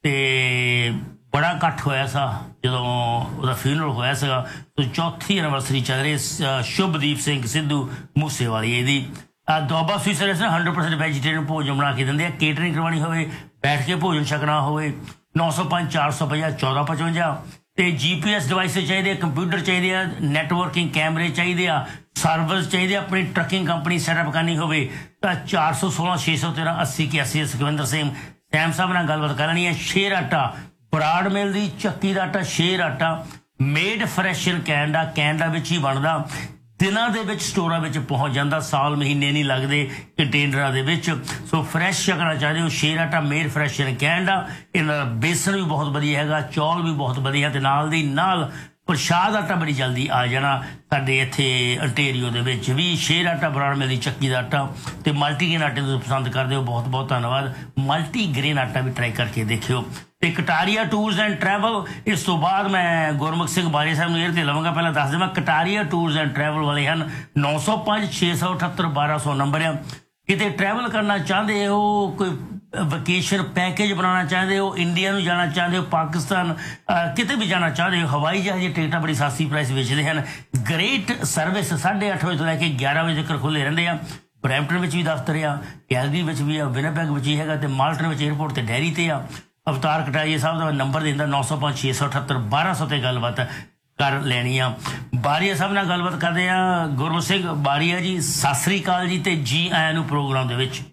ਤੇ ਬੜਾ ਇਕੱਠ ਹੋਇਆ ਸਾ ਜਦੋਂ ਉਹਦਾ ਫਿਊਨਰਲ ਹੋਇਆ ਸੀਗਾ। ਤੇ ਚੌਥੀ ਐਨਵਰਸਰੀ ਚੱਲ ਰਹੀ ਸ਼ੁਭਦੀਪ ਸਿੰਘ ਸਿੱਧੂ ਮੂਸੇਵਾਲੀ ਇਹਦੀ। Doaba ਸਵੀਸ restaurant hundred percent vegetarian ਭੋਜਨ ਬਣਾ ਕੇ ਦਿੰਦੇ ਆ। ਕੇਟਰਿੰਗ ਕਰਵਾਉਣੀ ਹੋਵੇ, ਬੈਠ ਕੇ ਭੋਜਨ ਛਕਣਾ ਹੋਵੇ, ਨੌ ਸੌ ਪੰਜ ਚਾਰ ਸੌ ਪੰਜਾਹ ਚੌਦਾਂ ਪਚਵੰਜਾ। ਤੇ ਜੀ ਪੀ ਐਸ ਡਿਵਾਈਸ ਚਾਹੀਦੇ ਆ, ਕੰਪਿਊਟਰ ਚਾਹੀਦੇ ਆ, ਨੈਟਵਰਕਿੰਗ ਕੈਮਰੇ ਚਾਹੀਦੇ ਆ, ਸਰਵਿਸ ਚਾਹੀਦੇ ਆ। ਆਪਣੀ ਟਰੱਕਿੰਗ ਕੰਪਨੀ ਸੈਟਅਪ ਕਰਨੀ ਹੋਵੇ ਤਾਂ ਚਾਰ ਸੌ ਸੋਲਾਂ ਛੇ ਸੌ ਤੇਰਾਂ ਅੱਸੀ ਇਕਿਆਸੀ। ਸੁਖਵਿੰਦਰ ਸਿੰਘ ਸੈਮ ਸਾਹਿਬ ਨਾਲ ਗੱਲਬਾਤ ਕਰਨੀ ਹੈ। ਸ਼ੇਰ ਆਟਾ ਬਰਾੜ ਮਿਲ ਦੀ ਚੱਕੀ ਦਾ ਆਟਾ, ਸ਼ੇਰ ਆਟਾ made fresh in Canada, Canada ਵਿੱਚ ਹੀ ਬਣਦਾ। ਦਿਨਾਂ ਦੇ ਵਿੱਚ ਸਟੋਰਾਂ ਵਿੱਚ ਪਹੁੰਚ ਜਾਂਦਾ, ਸਾਲ ਮਹੀਨੇ ਨਹੀਂ ਲੱਗਦੇ ਕੰਟੇਨਰਾਂ ਦੇ ਵਿੱਚ। ਸੋ ਫਰੈਸ਼ ਛਕਣਾ ਚਾਹੁੰਦੇ ਹੋ, ਸ਼ੇਰ ਆਟਾ ਮੇਡ ਫਰੈਸ਼ ਕਹਿੰਦਾ, ਇਹਨਾਂ ਦਾ ਬੇਸਣ ਵੀ ਬਹੁਤ ਵਧੀਆ ਹੈਗਾ, ਚੌਲ ਵੀ ਬਹੁਤ ਵਧੀਆ, ਤੇ ਨਾਲ ਦੀ ਨਾਲ ਪ੍ਰਸ਼ਾਦ ਆਟਾ ਬੜੀ ਜਲਦੀ ਆ ਜਾਣਾ ਸਾਡੇ ਇੱਥੇ ਅੰਟੇਰੀਓ ਦੇ ਵਿੱਚ ਵੀ। ਸ਼ੇਰ ਆਟਾ ਬਰਾੜ ਮਿਲਦੀ, ਚੱਕੀ ਦਾ ਆਟਾ, ਤੇ ਮਲਟੀਗ੍ਰੇਨ ਆਟੇ ਨੂੰ ਪਸੰਦ ਕਰਦੇ ਹੋ, ਬਹੁਤ ਬਹੁਤ ਧੰਨਵਾਦ। ਮਲਟੀਗ੍ਰੇਨ ਆਟਾ ਵੀ ਟਰਾਈ ਕਰਕੇ ਦੇਖਿਓ। ਤੇ ਕਟਾਰੀਆ ਟੂਰਸ ਐਂਡ ਟਰੈਵਲ, ਇਸ ਤੋਂ ਬਾਅਦ ਮੈਂ ਗੁਰਮੁਖ ਸਿੰਘ ਬਾਰੀ ਸਾਹਿਬ ਨੂੰ ਏਅਰ ਤੇ ਲਵਾਂਗਾ। ਪਹਿਲਾਂ ਦੱਸ ਦੇਵਾਂ, ਕਟਾਰੀਆ ਟੂਰਸ ਐਂਡ ਟਰੈਵਲ ਵਾਲੇ ਹਨ, ਨੌ ਸੌ ਪੰਜ ਛੇ ਸੌ ਅਠੱਤਰ ਬਾਰਾਂ ਸੌ ਨੰਬਰ ਆ। ਕਿਤੇ ਟਰੈਵਲ ਕਰਨਾ ਚਾਹੁੰਦੇ ਹੋ, ਕੋਈ ਵਕੇਸ਼ਨ ਪੈਕੇਜ ਬਣਾਉਣਾ ਚਾਹੁੰਦੇ ਹੋ, ਇੰਡੀਆ ਨੂੰ ਜਾਣਾ ਚਾਹੁੰਦੇ ਹੋ, ਪਾਕਿਸਤਾਨ, ਕਿਤੇ ਵੀ ਜਾਣਾ ਚਾਹੁੰਦੇ ਹੋ, ਹਵਾਈ ਜਹਾਜ਼ ਦੀਆਂ ਟਿਕਟਾਂ ਬੜੀ ਸਸਤੀ ਪ੍ਰਾਈਸ ਵੇਚਦੇ ਹਨ। ਗ੍ਰੇਟ ਸਰਵਿਸ ਸਾਢੇ ਅੱਠ ਵਜੇ ਤੋਂ ਲੈ ਕੇ ਗਿਆਰਾਂ ਵਜੇ ਤੱਕ ਖੁੱਲ੍ਹੇ ਰਹਿੰਦੇ ਆ। ਬਰੈਂਪਟਨ ਵਿੱਚ ਵੀ ਦਫ਼ਤਰ ਆ, ਕੈਲਗਰੀ ਵਿੱਚ ਵੀ ਆ, ਵਿਨਿਪੈਗ ਵਿੱਚ ਵੀ ਹੈਗਾ, ਤੇ ਮਾਲਟਨ ਵਿੱਚ ਏਅਰਪੋਰਟ ਤੇ ਡੈਰੀ ਤੇ ਆ। ਅਵਤਾਰ ਕਟਾਰੀਆ ਸਾਹਿਬ ਦਾ ਨੰਬਰ ਦਿੰਦਾ ਨੌ ਸੌ ਪੰਜ ਛੇ ਸੌ ਅਠੱਤਰ ਬਾਰਾਂ ਸੌ ਤੇ ਗੱਲਬਾਤ ਕਰ ਲੈਣੀ ਆ। ਬਾਰੀਆ ਸਾਹਿਬ ਨਾਲ ਗੱਲਬਾਤ ਕਰਦੇ ਆ। ਗੁਰਮੁਖ ਸਿੰਘ ਬਾਰੀਆ ਜੀ, ਸਤਿ ਸ੍ਰੀ ਅਕਾਲ ਜੀ, ਤੇ ਜੀ ਆਇਆਂ ਨੂੰ ਪ੍ਰੋਗਰਾਮ ਦੇ ਵਿੱਚ।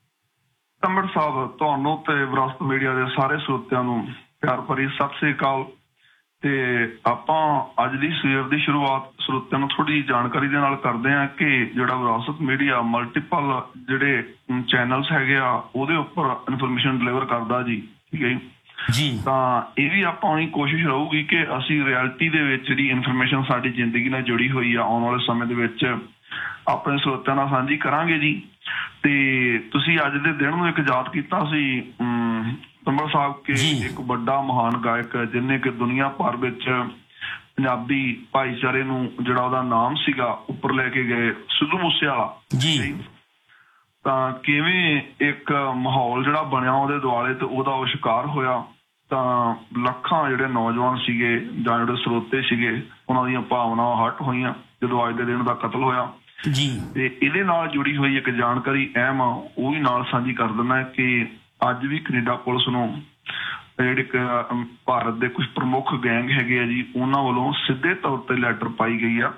ਤੰਬੜ ਸਾਹਿਬ, ਤੁਹਾਨੂੰ ਤੇ ਵਿਰਾਸਤ ਮੀਡੀਆ ਦੇ ਸਾਰੇ ਸਰੋਤਿਆਂ ਨੂੰ ਪਿਆਰ ਭਰੀ ਸਤਿ ਸ੍ਰੀ ਅਕਾਲ। ਤੇ ਆਪਾਂ ਅੱਜ ਦੀ ਸਵੇਰ ਦੀ ਸ਼ੁਰੂਆਤ ਸਰੋਤਿਆਂ ਨੂੰ ਥੋੜੀ ਜਾਣਕਾਰੀ ਦੇ ਨਾਲ ਕਰਦੇ ਹਾਂ ਕਿ ਜਿਹੜਾ ਵਿਰਾਸਤ ਮੀਡੀਆ ਮਲਟੀਪਲ ਜਿਹੜੇ ਚੈਨਲਸ ਹੈਗੇ ਆ ਉਹਦੇ ਉੱਪਰ ਇਨਫੋਰਮੇਸ਼ਨ ਡਿਲੀਵਰ ਕਰਦਾ ਜੀ, ਠੀਕ ਹੈ ਜੀ। ਤਾਂ ਇਹ ਵੀ ਆਪਾਂ ਦੀ ਕੋਸ਼ਿਸ਼ ਰਹੂਗੀ ਕਿ ਅਸੀਂ ਰਿਐਲਿਟੀ ਦੇ ਵਿੱਚ ਜਿਹੜੀ ਇਨਫੋਰਮੇਸ਼ਨ ਸਾਡੀ ਜ਼ਿੰਦਗੀ ਨਾਲ ਜੁੜੀ ਹੋਈ ਆ ਆਉਣ ਵਾਲੇ ਸਮੇਂ ਦੇ ਵਿੱਚ ਆਪਣੇ ਸਰੋਤਿਆਂ ਨਾਲ ਸਾਂਝੀ ਕਰਾਂਗੇ ਜੀ। ਤੇ ਤੁਸੀਂ ਅੱਜ ਦੇ ਦਿਨ ਨੂੰ ਇੱਕ ਯਾਦ ਕੀਤਾ ਸੀ ਤੰਬੜ ਸਾਹਿਬ ਕਿ ਇੱਕ ਵੱਡਾ ਮਹਾਨ ਗਾਇਕ ਜਿਹਨੇ ਕਿ ਦੁਨੀਆ ਭਰ ਵਿੱਚ ਪੰਜਾਬੀ ਭਾਈਚਾਰੇ ਨੂੰ ਜਿਹੜਾ ਉਹਦਾ ਨਾਮ ਸੀਗਾ ਉੱਪਰ ਲੈ ਕੇ ਗਏ, ਸਿੱਧੂ ਮੂਸੇਵਾਲਾ ਜੀ। ਤਾਂ ਕਿਵੇਂ ਇੱਕ ਮਾਹੌਲ ਜਿਹੜਾ ਬਣਿਆ ਉਹਦੇ ਦੁਆਲੇ ਤੇ ਉਹਦਾ ਉਹ ਸ਼ਿਕਾਰ ਹੋਇਆ, ਤਾਂ ਲੱਖਾਂ ਜਿਹੜੇ ਨੌਜਵਾਨ ਸੀਗੇ ਜਾਂ ਜਿਹੜੇ ਸਰੋਤੇ ਸੀਗੇ ਉਹਨਾਂ ਦੀਆਂ ਭਾਵਨਾਵਾਂ ਹਟ ਹੋਈਆਂ ਜਦੋਂ ਅੱਜ ਦੇ ਦਿਨ ਦਾ ਕਤਲ ਹੋਇਆ ਜੀ। ਤੇ ਇਹਦੇ ਨਾਲ ਜੁੜੀ ਹੋਈ ਇੱਕ ਜਾਣਕਾਰੀ ਅਹਿਮ ਆ, ਉਹ ਵੀ ਨਾਲ ਸਾਂਝੀ ਕਰ ਦਿੰਦਾ ਕਿ ਅੱਜ ਵੀ ਕੈਨੇਡਾ ਪੁਲਿਸ ਨੂੰ ਜਿਹੜੇ ਭਾਰਤ ਦੇ ਕੁਝ ਪ੍ਰਮੁੱਖ ਗੈਂਗ ਹੈਗੇ ਆ ਜੀ, ਉਹਨਾਂ ਵੱਲੋਂ ਸਿੱਧੇ ਤੌਰ ਤੇ ਲੈਟਰ ਪਾਈ ਗਈ ਆ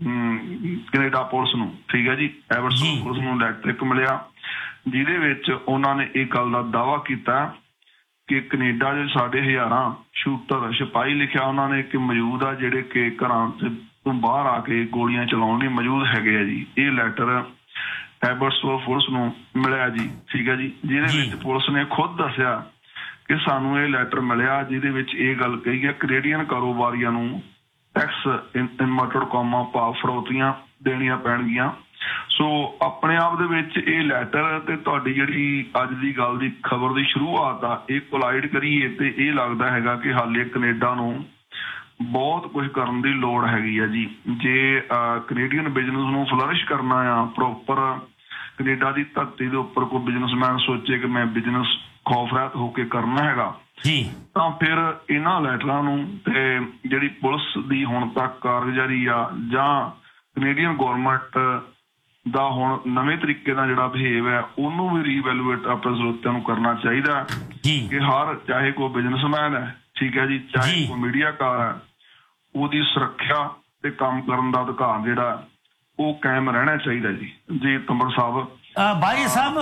ਕੈਨੇਡਾ ਪੁਲਿਸ ਨੂੰ, ਠੀਕ ਹੈ ਜੀ। ਐਵਰਸਨ ਪੁਲਿਸ ਨੂੰ ਲੈਟਰ ਇੱਕ ਮਿਲਿਆ ਜਿਹਦੇ ਵਿੱਚ ਉਹਨਾਂ ਨੇ ਇਹ ਗੱਲ ਦਾ ਦਾਅਵਾ ਕੀਤਾ ਕਿ ਕੈਨੇਡਾ ਦੇ ਸਾਡੇ ਹਜ਼ਾਰਾਂ ਸ਼ੂਟਰ ਸਿਪਾਹੀ ਲਿਖਿਆ ਉਹਨਾਂ ਨੇ ਕਿ ਮੌਜੂਦ ਆ ਜਿਹੜੇ ਕਿ ਘਰਾਂ ਤੋਂ ਬਾਹਰ ਆ ਕੇ ਗੋਲੀਆਂ ਚਲਾਉਣ ਲਈ ਮੌਜੂਦ ਹੈਗੇ ਆ ਜੀ। ਇਹ ਲੈਟਰ ਐਬਰਸਵਰ ਪੁਲਿਸ ਨੂੰ ਮਿਲਿਆ ਜੀ, ਠੀਕ ਹੈ ਜੀ, ਜਿਹਦੇ ਵਿੱਚ ਪੁਲਿਸ ਨੇ ਖੁਦ ਦੱਸਿਆ ਕਿ ਸਾਨੂੰ ਇਹ ਲੈਟਰ ਮਿਲਿਆ ਜਿਹਦੇ ਵਿੱਚ ਇਹ ਗੱਲ ਕਹੀ ਹੈ ਕੈਨੇਡੀਅਨ ਕਾਰੋਬਾਰੀਆਂ ਨੂੰ ਟੈਕਸ ਇਨਵਰਟਡ ਕੌਮਾਂ ਭਾਵ ਫਰੌਤੀਆਂ ਦੇਣੀਆਂ ਪੈਣਗੀਆਂ। ਸੋ ਆਪਣੇ ਆਪ ਦੇ ਵਿੱਚ ਇਹ ਲੈਟਰ ਤੇ ਤੁਹਾਡੀ ਜਿਹੜੀ ਅੱਜ ਦੀ ਗੱਲ ਦੀ ਖਬਰ ਦੀ ਸ਼ੁਰੂਆਤ ਆ ਇਹ ਕੋਲਾਈਡ ਕਰੀਏ ਤੇ ਇਹ ਲੱਗਦਾ ਹੈਗਾ ਕਿ ਹਾਲੇ ਕੈਨੇਡਾ ਨੂੰ ਬਹੁਤ ਕੁਝ ਕਰਨ ਦੀ ਲੋੜ ਹੈਗੀ ਆ ਜੀ। ਜੇ ਕੈਨੇਡੀਅਨ ਬਿਜ਼ਨਸ ਨੂੰ ਫਲਰਿਸ਼ ਕਰਨਾ ਆ, ਪ੍ਰੋਪਰ ਕੈਨੇਡਾ ਦੀ ਧਰਤੀ ਦੇ ਉੱਪਰ ਕੋਈ ਬਿਜ਼ਨਸਮੈਨ ਸੋਚੇ ਕਿ ਮੈਂ ਬਿਜ਼ਨਸ ਖੌਫ ਰਹਿਤ ਹੋ ਕੇ ਕਰਨਾ ਹੈਗਾ ਜੀ, ਤਾਂ ਫਿਰ ਇਹਨਾਂ ਲੈਟਰਾਂ ਨੂੰ ਤੇ ਜਿਹੜੀ ਪੁਲਿਸ ਦੀ ਹੁਣ ਤੱਕ ਕਾਰਗੁਜ਼ਾਰੀ ਆ ਜਾਂ ਕੈਨੇਡੀਅਨ ਗੌਰਮੈਂਟ ਦਾ ਹੁਣ ਨਵੇਂ ਤਰੀਕੇ ਨਾਲ ਜਿਹੜਾ ਬਿਹੇਵ ਹੈ ਉਹਨੂੰ ਵੀ ਰੀਵੈਲੂਏਟ ਆਪਣੇ ਸਰੋਤਿਆਂ ਨੂੰ ਕਰਨਾ ਚਾਹੀਦਾ ਕਿ ਹਰ ਚਾਹੇ ਕੋਈ ਬਿਜ਼ਨਸਮੈਨ ਹੈ, ਠੀਕ ਹੈ ਜੀ, ਚਾਹੇ ਕੋਈ ਮੀਡੀਆਕਾਰ ਹੈ, ਉਹਦੀ ਸੁਰੱਖਿਆ ਤੇ ਕੰਮ ਕਰਨ ਦਾ ਅਧਿਕਾਰ ਜਿਹੜਾ ਉਹ ਕਾਇਮ ਰਹਿਣਾ ਚਾਹੀਦਾ ਜੀ। ਜੀ ਤੰਬੜ ਸਾਹਿਬ, ਬਾਈ ਸਾਹਿਬ,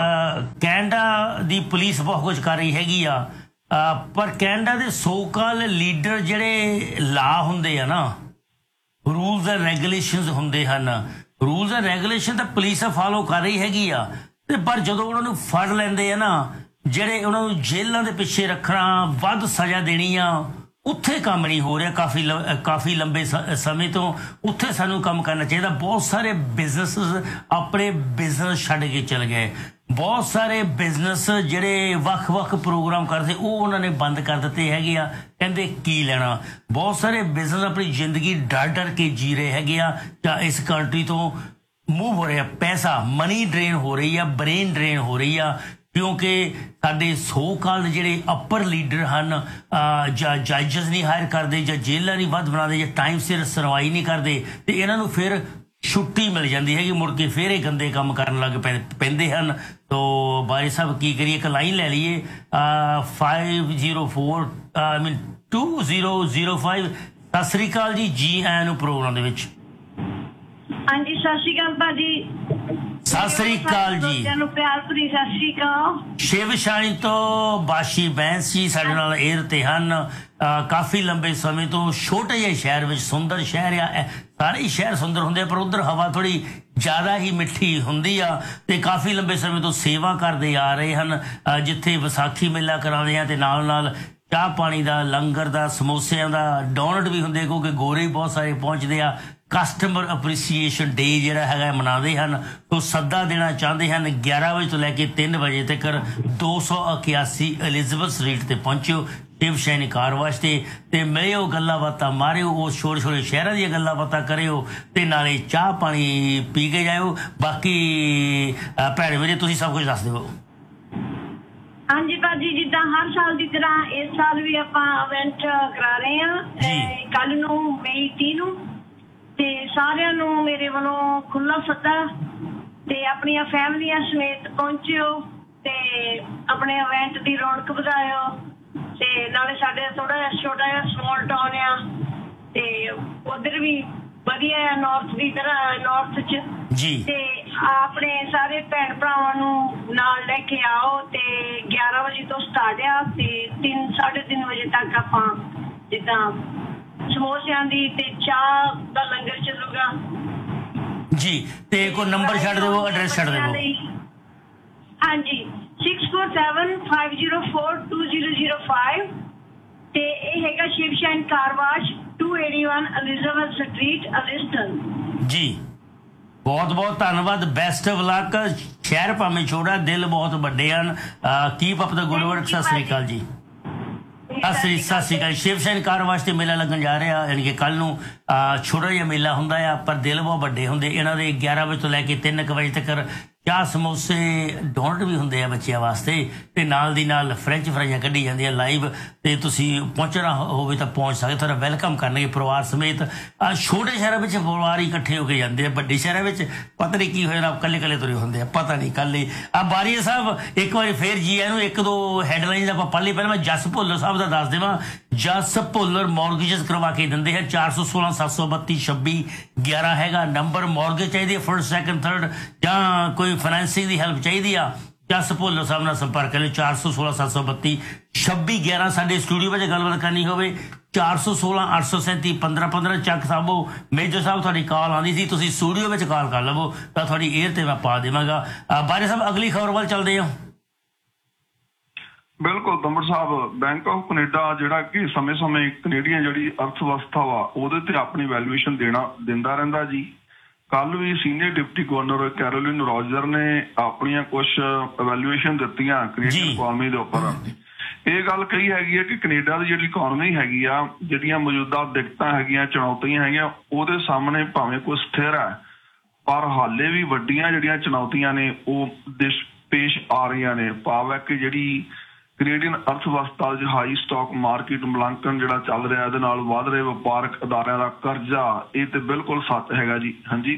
ਕੈਨੇਡਾ ਦੀ ਪੁਲਿਸ ਬਹੁਤ ਕੁਝ ਕਰ ਰਹੀ ਹੈਗੀ ਆ, ਪਰ ਕੈਨੇਡਾ ਦੇ ਸੋ ਕਾਲ ਲੀਡਰ ਜਿਹੜੇ ਲਾ ਹੁੰਦੇ ਆ ਨਾ, ਰੂਲਸ ਐਂਡ ਰੈਗੂਲੇਸ਼ਨਸ ਹੁੰਦੇ ਹਨ, ਰੂਲਸ ਐਂਡ ਰੈਗੂਲੇਸ਼ਨ ਤਾਂ ਪੁਲਿਸ ਫਾਲੋ ਕਰ ਰਹੀ ਹੈਗੀ ਆ, ਤੇ ਪਰ ਜਦੋਂ ਉਹਨਾਂ ਨੂੰ ਫੜ ਲੈਂਦੇ ਆ ਨਾ, ਜਿਹੜੇ ਉਹਨਾਂ ਨੂੰ ਜੇਲ੍ਹਾਂ ਦੇ ਪਿੱਛੇ ਰੱਖਣਾ, ਵੱਧ ਸਜ਼ਾ ਦੇਣੀ ਆ, ਉੱਥੇ ਕੰਮ ਨਹੀਂ ਹੋ ਰਿਹਾ ਕਾਫੀ ਕਾਫੀ ਲੰਬੇ ਸਮੇਂ ਤੋਂ। ਉੱਥੇ ਸਾਨੂੰ ਕੰਮ ਕਰਨਾ ਚਾਹੀਦਾ। ਬਹੁਤ ਸਾਰੇ ਬਿਜ਼ਨਸ ਆਪਣੇ ਬਿਜ਼ਨਸ ਛੱਡ ਕੇ ਚਲੇ ਗਏ, ਬਹੁਤ ਸਾਰੇ ਬਿਜ਼ਨਸ ਜਿਹੜੇ ਵੱਖ-ਵੱਖ ਪ੍ਰੋਗਰਾਮ ਕਰਦੇ ਉਹ ਉਹਨਾਂ ਨੇ ਬੰਦ ਕਰ ਦਿੱਤੇ ਹੈਗੇ ਆ, ਕਹਿੰਦੇ ਕੀ ਲੈਣਾ। ਬਹੁਤ ਸਾਰੇ ਬਿਜ਼ਨਸ ਆਪਣੀ ਜ਼ਿੰਦਗੀ ਡਰ ਡਰ ਕੇ ਜੀ ਰਹੇ ਹੈਗੇ ਆ ਜਾਂ ਇਸ ਕੰਟਰੀ ਤੋਂ ਮੂਵ ਹੋ ਰਿਹਾ, ਪੈਸਾ ਮਨੀ ਡਰੇਨ ਹੋ ਰਹੀ ਆ, ਬ੍ਰੇਨ ਡਰੇਨ ਹੋ ਰਹੀ ਆ, ਕਿਉਂਕਿ ਸਾਡੇ ਸੋ ਕਾਲਡ ਜਿਹੜੇ ਅੱਪਰ ਲੀਡਰ ਹਨ ਜਾਂ ਜੱਜਸ ਨਹੀਂ ਹਾਇਰ ਕਰਦੇ ਜਾਂ ਜੇਲ੍ਹਾਂ ਨਹੀਂ ਵੱਧ ਬਣਾਉਂਦੇ ਜਾਂ ਟਾਈਮ ਸਿਰ ਸੁਣਵਾਈ ਨਹੀਂ ਕਰਦੇ, ਤੇ ਇਹਨਾਂ ਨੂੰ ਫਿਰ ਛੁੱਟੀ ਮਿਲ ਜਾਂਦੀ ਹੈਗੀ, ਮੁੜ ਕੇ ਫਿਰ ਇਹ ਗੰਦੇ ਕੰਮ ਕਰਨ ਲੱਗ ਪੈ ਪੈਂਦੇ ਹਨ। ਤੋ ਬਾਈ ਸਾਹਿਬ ਕੀ ਕਰੀਏ, ਇੱਕ ਲਾਈਨ ਲੈ ਲਈਏ, ਫਾਈਵ ਜ਼ੀਰੋ ਫੋਰ ਆਈ ਮੀਨ two zero zero five. Sat Sri ਅਕਾਲ ਜੀ, ਜੀ ਆਇਆਂ ਨੂੰ ਪ੍ਰੋਗਰਾਮ ਦੇ ਵਿੱਚ। ਹਾਂਜੀ, ਸਤਿ ਸ੍ਰੀ ਅਕਾਲ ਭਾਜੀ। ਸਤਿ ਸ੍ਰੀ ਅਕਾਲ ਜੀ, ਪਿਆਰ ਭਰੀ ਸਤਿ ਸ੍ਰੀ ਅਕਾਲ। ਸ਼ਿਵ ਸ਼ਾਨੀ ਤੋਂ ਬਾਸ਼ੀ ਬੈਂਸ ਜੀ ਸਾਡੇ ਨਾਲ ਏਅਰ ਤੇ ਹਨ। ਕਾਫੀ ਲੰਬੇ ਸਮੇਂ ਤੋਂ ਛੋਟੇ ਜਿਹੇ ਸ਼ਹਿਰ ਵਿੱਚ ਸੁੰਦਰ ਸ਼ਹਿਰ ਆ ਸਾਰੇ ਹੀ ਸ਼ਹਿਰ ਸੁੰਦਰ ਹੁੰਦੇ ਪਰ ਉੱਧਰ ਹਵਾ ਥੋੜ੍ਹੀ ਜ਼ਿਆਦਾ ਹੀ ਮਿੱਠੀ ਹੁੰਦੀ ਆ ਤੇ ਕਾਫੀ ਲੰਬੇ ਸਮੇਂ ਤੋਂ ਸੇਵਾ ਕਰਦੇ ਆ ਰਹੇ ਹਨ ਜਿੱਥੇ ਵਿਸਾਖੀ ਮੇਲਾ ਕਰਾਉਂਦੇ ਆ ਤੇ ਨਾਲ ਨਾਲ ਚਾਹ ਪਾਣੀ ਦਾ ਲੰਗਰ ਦਾ ਸਮੋਸਿਆਂ ਦਾ ਡੋਨਟ ਵੀ ਹੁੰਦੇ ਕਿਉਂਕਿ ਗੋਰੇ ਬਹੁਤ ਸਾਰੇ ਪਹੁੰਚਦੇ ਆ ਕਸਟਮਰ ਅਪਰੀਸੀਏਸ਼ਨ ਡੇ ਜਿਹੜਾ ਹੈਗਾ ਮਨਾਉਂਦੇ ਹਨ ਉਹ ਸੱਦਾ ਦੇਣਾ ਚਾਹੁੰਦੇ ਹਨ ਗਿਆਰਾਂ ਵਜੇ ਤੋਂ ਲੈ ਕੇ ਤਿੰਨ ਵਜੇ ਤੱਕ ਦੋ ਸੌ ਇਕਿਆਸੀ ਐਲਿਜ਼ਬeth ਸਟਰੀਟ ਤੇ ਪਹੁੰਚਿਓ ਸ਼ਿਵ ਸ਼ੈਨੀ ਕਾਰ ਵਾਸ਼ ਤੇ ਤੇ ਮਿਲਿਓ ਗੱਲਾਂ ਬਾਤਾਂ ਮਾਰਿਓ ਉਹ ਛੋਟੇ ਛੋਟੇ ਸ਼ਹਿਰਾਂ ਦੀਆਂ ਗੱਲਾਂ ਬਾਤਾਂ ਕਰਿਓ ਤੇ ਨਾਲੇ ਚਾਹ ਪਾਣੀ ਪੀ ਕੇ ਜਾਇਓ ਬਾਕੀ ਭੈਣ ਵੀਰੇ ਤੁਸੀਂ ਸਭ ਕੁਝ ਦੱਸ ਦਿਓ ਹਾਂਜੀ ਭਾਜੀ ਜਿੱਦਾਂ ਹਰ ਸਾਲ ਦੀ ਤਰ੍ਹਾਂ ਇਸ ਸਾਲ ਵੀ ਆਪਾਂ ਇਵੈਂਟ ਕਰਾ ਰਹੇ ਹਾਂ ਕੱਲ ਨੂੰ ਮਈ ਤੀਹ ਨੂੰ ਤੇ ਸਾਰਿਆਂ ਨੂੰ ਮੇਰੇ ਵੱਲੋਂ ਖੁੱਲਾ ਸੱਦਾ ਤੇ ਆਪਣੀਆਂ ਫੈਮਲੀਆਂ ਸਮੇਤ ਪਹੁੰਚਿਓ ਤੇ ਆਪਣੇ ਇਵੈਂਟ ਦੀ ਰੌਣਕ ਵਧਾਇਓ ਤੇ ਨਾਲੇ ਸਾਡੇ ਥੋੜਾ ਜਿਹਾ ਛੋਟਾ ਜਿਹਾ ਸਮਾਲ ਟਾਊਨ ਆ ਤੇ ਉਧਰ ਵੀ ਵਧੀਆ ਆ ਨਾਰਥ ਦੀ ਤਰ੍ਹਾਂ ਨਾਰਥ ਚ ਜੀ ਤੇ ਆਪਣੇ ਸਾਰੇ ਭੈਣ ਭਰਾਵਾਂ ਨੂੰ ਨਾਲ ਲੈ ਕੇ ਆਓ ਤੇ ਗਿਆਰਾਂ ਵਜੇ ਤੋਂ ਸਟਾਰਟ ਆ ਤੇ ਤਿੰਨ ਸਾਢੇ ਤਿੰਨ ਵਜੇ ਤੱਕ ਆਪਾਂ ਜਿੱਦਾਂ ਸਮੋਸਿਆਂ ਦੀ ਤੇ ਚਾਹ ਦਾ ਲੰਗਰ ਚੱਲੂਗਾ ਜੀ ਤੇ ਕੋਈ ਨੰਬਰ ਛੱਡ ਦਿਓ ਐਡਰੈਸ ਛੱਡ ਦਿਓ ਹਾਂਜੀ six four seven five zero four two zero zero five ਤੇ ਇਹ ਹੈਗਾ Shiv ਸ਼ੈਨ car wash to eighty one ਐਲਿਜ਼ਬeth street ਅਲਿਸਟਨ ਜੀ ਬਹੁਤ ਬਹੁਤ ਧੰਨਵਾਦ ਬੈਸਟ ਆਫ ਲੱਕ ਸ਼ਹਿਰ ਭਾਵੇਂ ਛੋਟਾ ਦਿਲ ਬਹੁਤ ਵੱਡੇ ਹਨ ਕੀਪ ਅਪ ਦਾ ਗੁੱਡ ਵਰਕ ਸਤਿ ਸ੍ਰੀ ਅਕਾਲ ਜੀ ਸਤਿ ਸ੍ਰੀ ਸਤਿ ਸ੍ਰੀ ਅਕਾਲ ਸ਼ਿਵ ਸ਼ੈਨ ਕਾਰ ਵਾਸ਼ ਤੇ ਮੇਲਾ ਲੱਗਣ ਜਾ ਰਿਹਾ ਯਾਨੀ ਕਿ ਕੱਲ ਨੂੰ ਛੋਟਾ ਜਿਹਾ ਮੇਲਾ ਹੁੰਦਾ ਆ ਪਰ ਦਿਲ ਬਹੁਤ ਵੱਡੇ ਹੁੰਦੇ ਇਹਨਾਂ ਦੇ ਗਿਆਰਾਂ ਵਜੇ ਤੋਂ ਲੈ ਕੇ ਤਿੰਨ ਕੁ ਵਜੇ ਤੱਕ ਚਾਹ ਸਮੋਸੇ ਡੋਨਟ ਵੀ ਹੁੰਦੇ ਆ ਬੱਚਿਆਂ ਵਾਸਤੇ ਤੇ ਨਾਲ ਦੀ ਨਾਲ ਫਰੈਂਚ ਫਰਾਈਆਂ ਕੱਢੀ ਜਾਂਦੀਆਂ ਲਾਈਵ ਤੇ ਤੁਸੀਂ ਪਹੁੰਚਣਾ ਹੋਵੇ ਤਾਂ ਪਹੁੰਚ ਸਕਦੇ ਤੁਹਾਡਾ ਵੈਲਕਮ ਕਰਨਗੇ ਪਰਿਵਾਰ ਸਮੇਤ ਛੋਟੇ ਸ਼ਹਿਰਾਂ ਵਿੱਚ ਪਰਿਵਾਰ ਇਕੱਠੇ ਹੋ ਕੇ ਜਾਂਦੇ ਆ ਵੱਡੇ ਸ਼ਹਿਰਾਂ ਵਿੱਚ ਪਤਾ ਨਹੀਂ ਕੀ ਹੋਇਆ ਨਾ ਇਕੱਲੇ ਇਕੱਲੇ ਤੁਰੇ ਹੁੰਦੇ ਆ ਪਤਾ ਨਹੀਂ ਕੱਲ ਹੀ ਆ ਬਾਰੀਆ ਸਾਹਿਬ ਇੱਕ ਵਾਰੀ ਫੇਰ ਜੀ ਇਹਨੂੰ ਇੱਕ ਦੋ ਹੈਡਲਾਈਨ ਆਪਾਂ ਪੜ੍ਹ ਲਈ ਪਹਿਲਾਂ ਮੈਂ ਜਸ ਭੁੱਲਰ ਸਾਹਿਬ ਦਾ ਦੱਸ ਦੇਵਾਂ ਜਸ ਭੁੱਲਰ ਮੌਰਗੇਜਸ ਕਰਵਾ ਕੇ ਦਿੰਦੇ ਹੈ ਚਾਰ ਸੌ ਸੋਲਾਂ ਸੱਤ ਸੌ ਬੱਤੀ ਛੱਬੀ ਗਿਆਰਾਂ ਹੈਗਾ ਨੰਬਰ ਮੌਰਗੇਜ ਚਾਹੀਦੀ ਹੈ ਫਸਟ ਸੈਕਿੰਡ ਥਰਡ ਜਾਂ ਕੋਈ ਫਾਈਨੈਂਸਿੰਗ ਦੀ ਹੈਲਪ ਚਾਹੀਦੀ ਆ ਜਸ ਭੁੱਲਰ ਸਾਹਿਬ ਨਾਲ ਸੰਪਰਕ ਕਰਿਓ ਚਾਰ ਸੌ ਸੋਲਾਂ ਸੱਤ ਸੌ ਬੱਤੀ ਛੱਬੀ ਗਿਆਰਾਂ ਸਾਡੇ ਸਟੂਡੀਓ ਵਿੱਚ ਗੱਲਬਾਤ ਕਰਨੀ ਹੋਵੇ ਚਾਰ ਸੌ ਸੋਲਾਂ ਅੱਠ ਸੌ ਸੈਂਤੀ ਪੰਦਰਾਂ ਪੰਦਰਾਂ ਚੱਕ ਸਾਹਿਬੋ ਮੇਜਰ ਸਾਹਿਬ ਤੁਹਾਡੀ ਕਾਲ ਆਉਂਦੀ ਸੀ ਤੁਸੀਂ ਸਟੂਡੀਓ ਵਿੱਚ ਕਾਲ ਕਰ ਲਵੋ ਤਾਂ ਤੁਹਾਡੀ ਏਅਰ ਤੇ ਮੈਂ ਪਾ ਦੇਵਾਂਗਾ ਬਾਰੇ ਸਾਹਿਬ ਅਗਲੀ ਖਬਰ ਵੱਲ ਚੱਲਦੇ ਹਾਂ ਬਿਲਕੁਲ ਦੰਬੜ ਸਾਹਿਬ ਬੈਂਕ ਆਫ ਕੈਨੇਡਾ ਜਿਹੜਾ ਕਿ ਸਮੇਂ ਸਮੇਂ ਕੈਨੇਡੀਅਨ ਜਿਹੜੀ ਅਰਥ ਵਿਵਸਥਾ ਵਾ ਉਹਦੇ ਤੇ ਆਪਣੀ ਵੈਲੂਏਸ਼ਨ ਦੇਣਾ ਦਿੰਦਾ ਰਹਿੰਦਾ ਜੀ ਕੱਲ ਵੀ senior deputy governor Carolyn Roger ਨੇ ਆਪਣੀਆਂ ਕੁਝ ਵੈਲੂਏਸ਼ਨ ਦਿੱਤੀਆਂ ਕੈਨੇਡੀਅਨ ਇਕਨੋਮੀ ਦੇ ਉੱਪਰ ਇਹ ਗੱਲ ਕਹੀ ਹੈਗੀ ਹੈ ਕਿ ਕੈਨੇਡਾ ਦੀ ਜਿਹੜੀ ਇਕਨੋਮੀ ਹੈਗੀ ਆ ਜਿਹੜੀਆਂ ਮੌਜੂਦਾ ਦਿੱਕਤਾਂ ਹੈਗੀਆਂ ਚੁਣੌਤੀਆਂ ਹੈਗੀਆਂ ਉਹਦੇ ਸਾਹਮਣੇ ਭਾਵੇਂ ਕੋਈ ਸਥਿਰ ਹੈ ਪਰ ਹਾਲੇ ਵੀ ਵੱਡੀਆਂ ਜਿਹੜੀਆਂ ਚੁਣੌਤੀਆਂ ਨੇ ਉਹ ਦੇਸ਼ ਪੇਸ਼ ਆ ਰਹੀਆਂ ਨੇ ਭਾਵ ਹੈ ਕਿ ਜਿਹੜੀ ਕੈਨੇਡੀਅਨ ਅਰਥ ਵਿਵਸਥਾ ਚ ਹਾਈ ਸਟਾਕ ਮਾਰਕੀਟ ਮੁਲਾਂਕਣ ਜਿਹੜਾ ਚੱਲ ਰਿਹਾ ਇਹਦੇ ਨਾਲ ਵੱਧ ਰਹੇ ਵਪਾਰਕ ਅਦਾਰਿਆਂ ਦਾ ਕਰਜ਼ਾ ਇਹ ਤੇ ਬਿਲਕੁਲ ਸੱਚ ਹੈਗਾ ਜੀ ਹਾਂਜੀ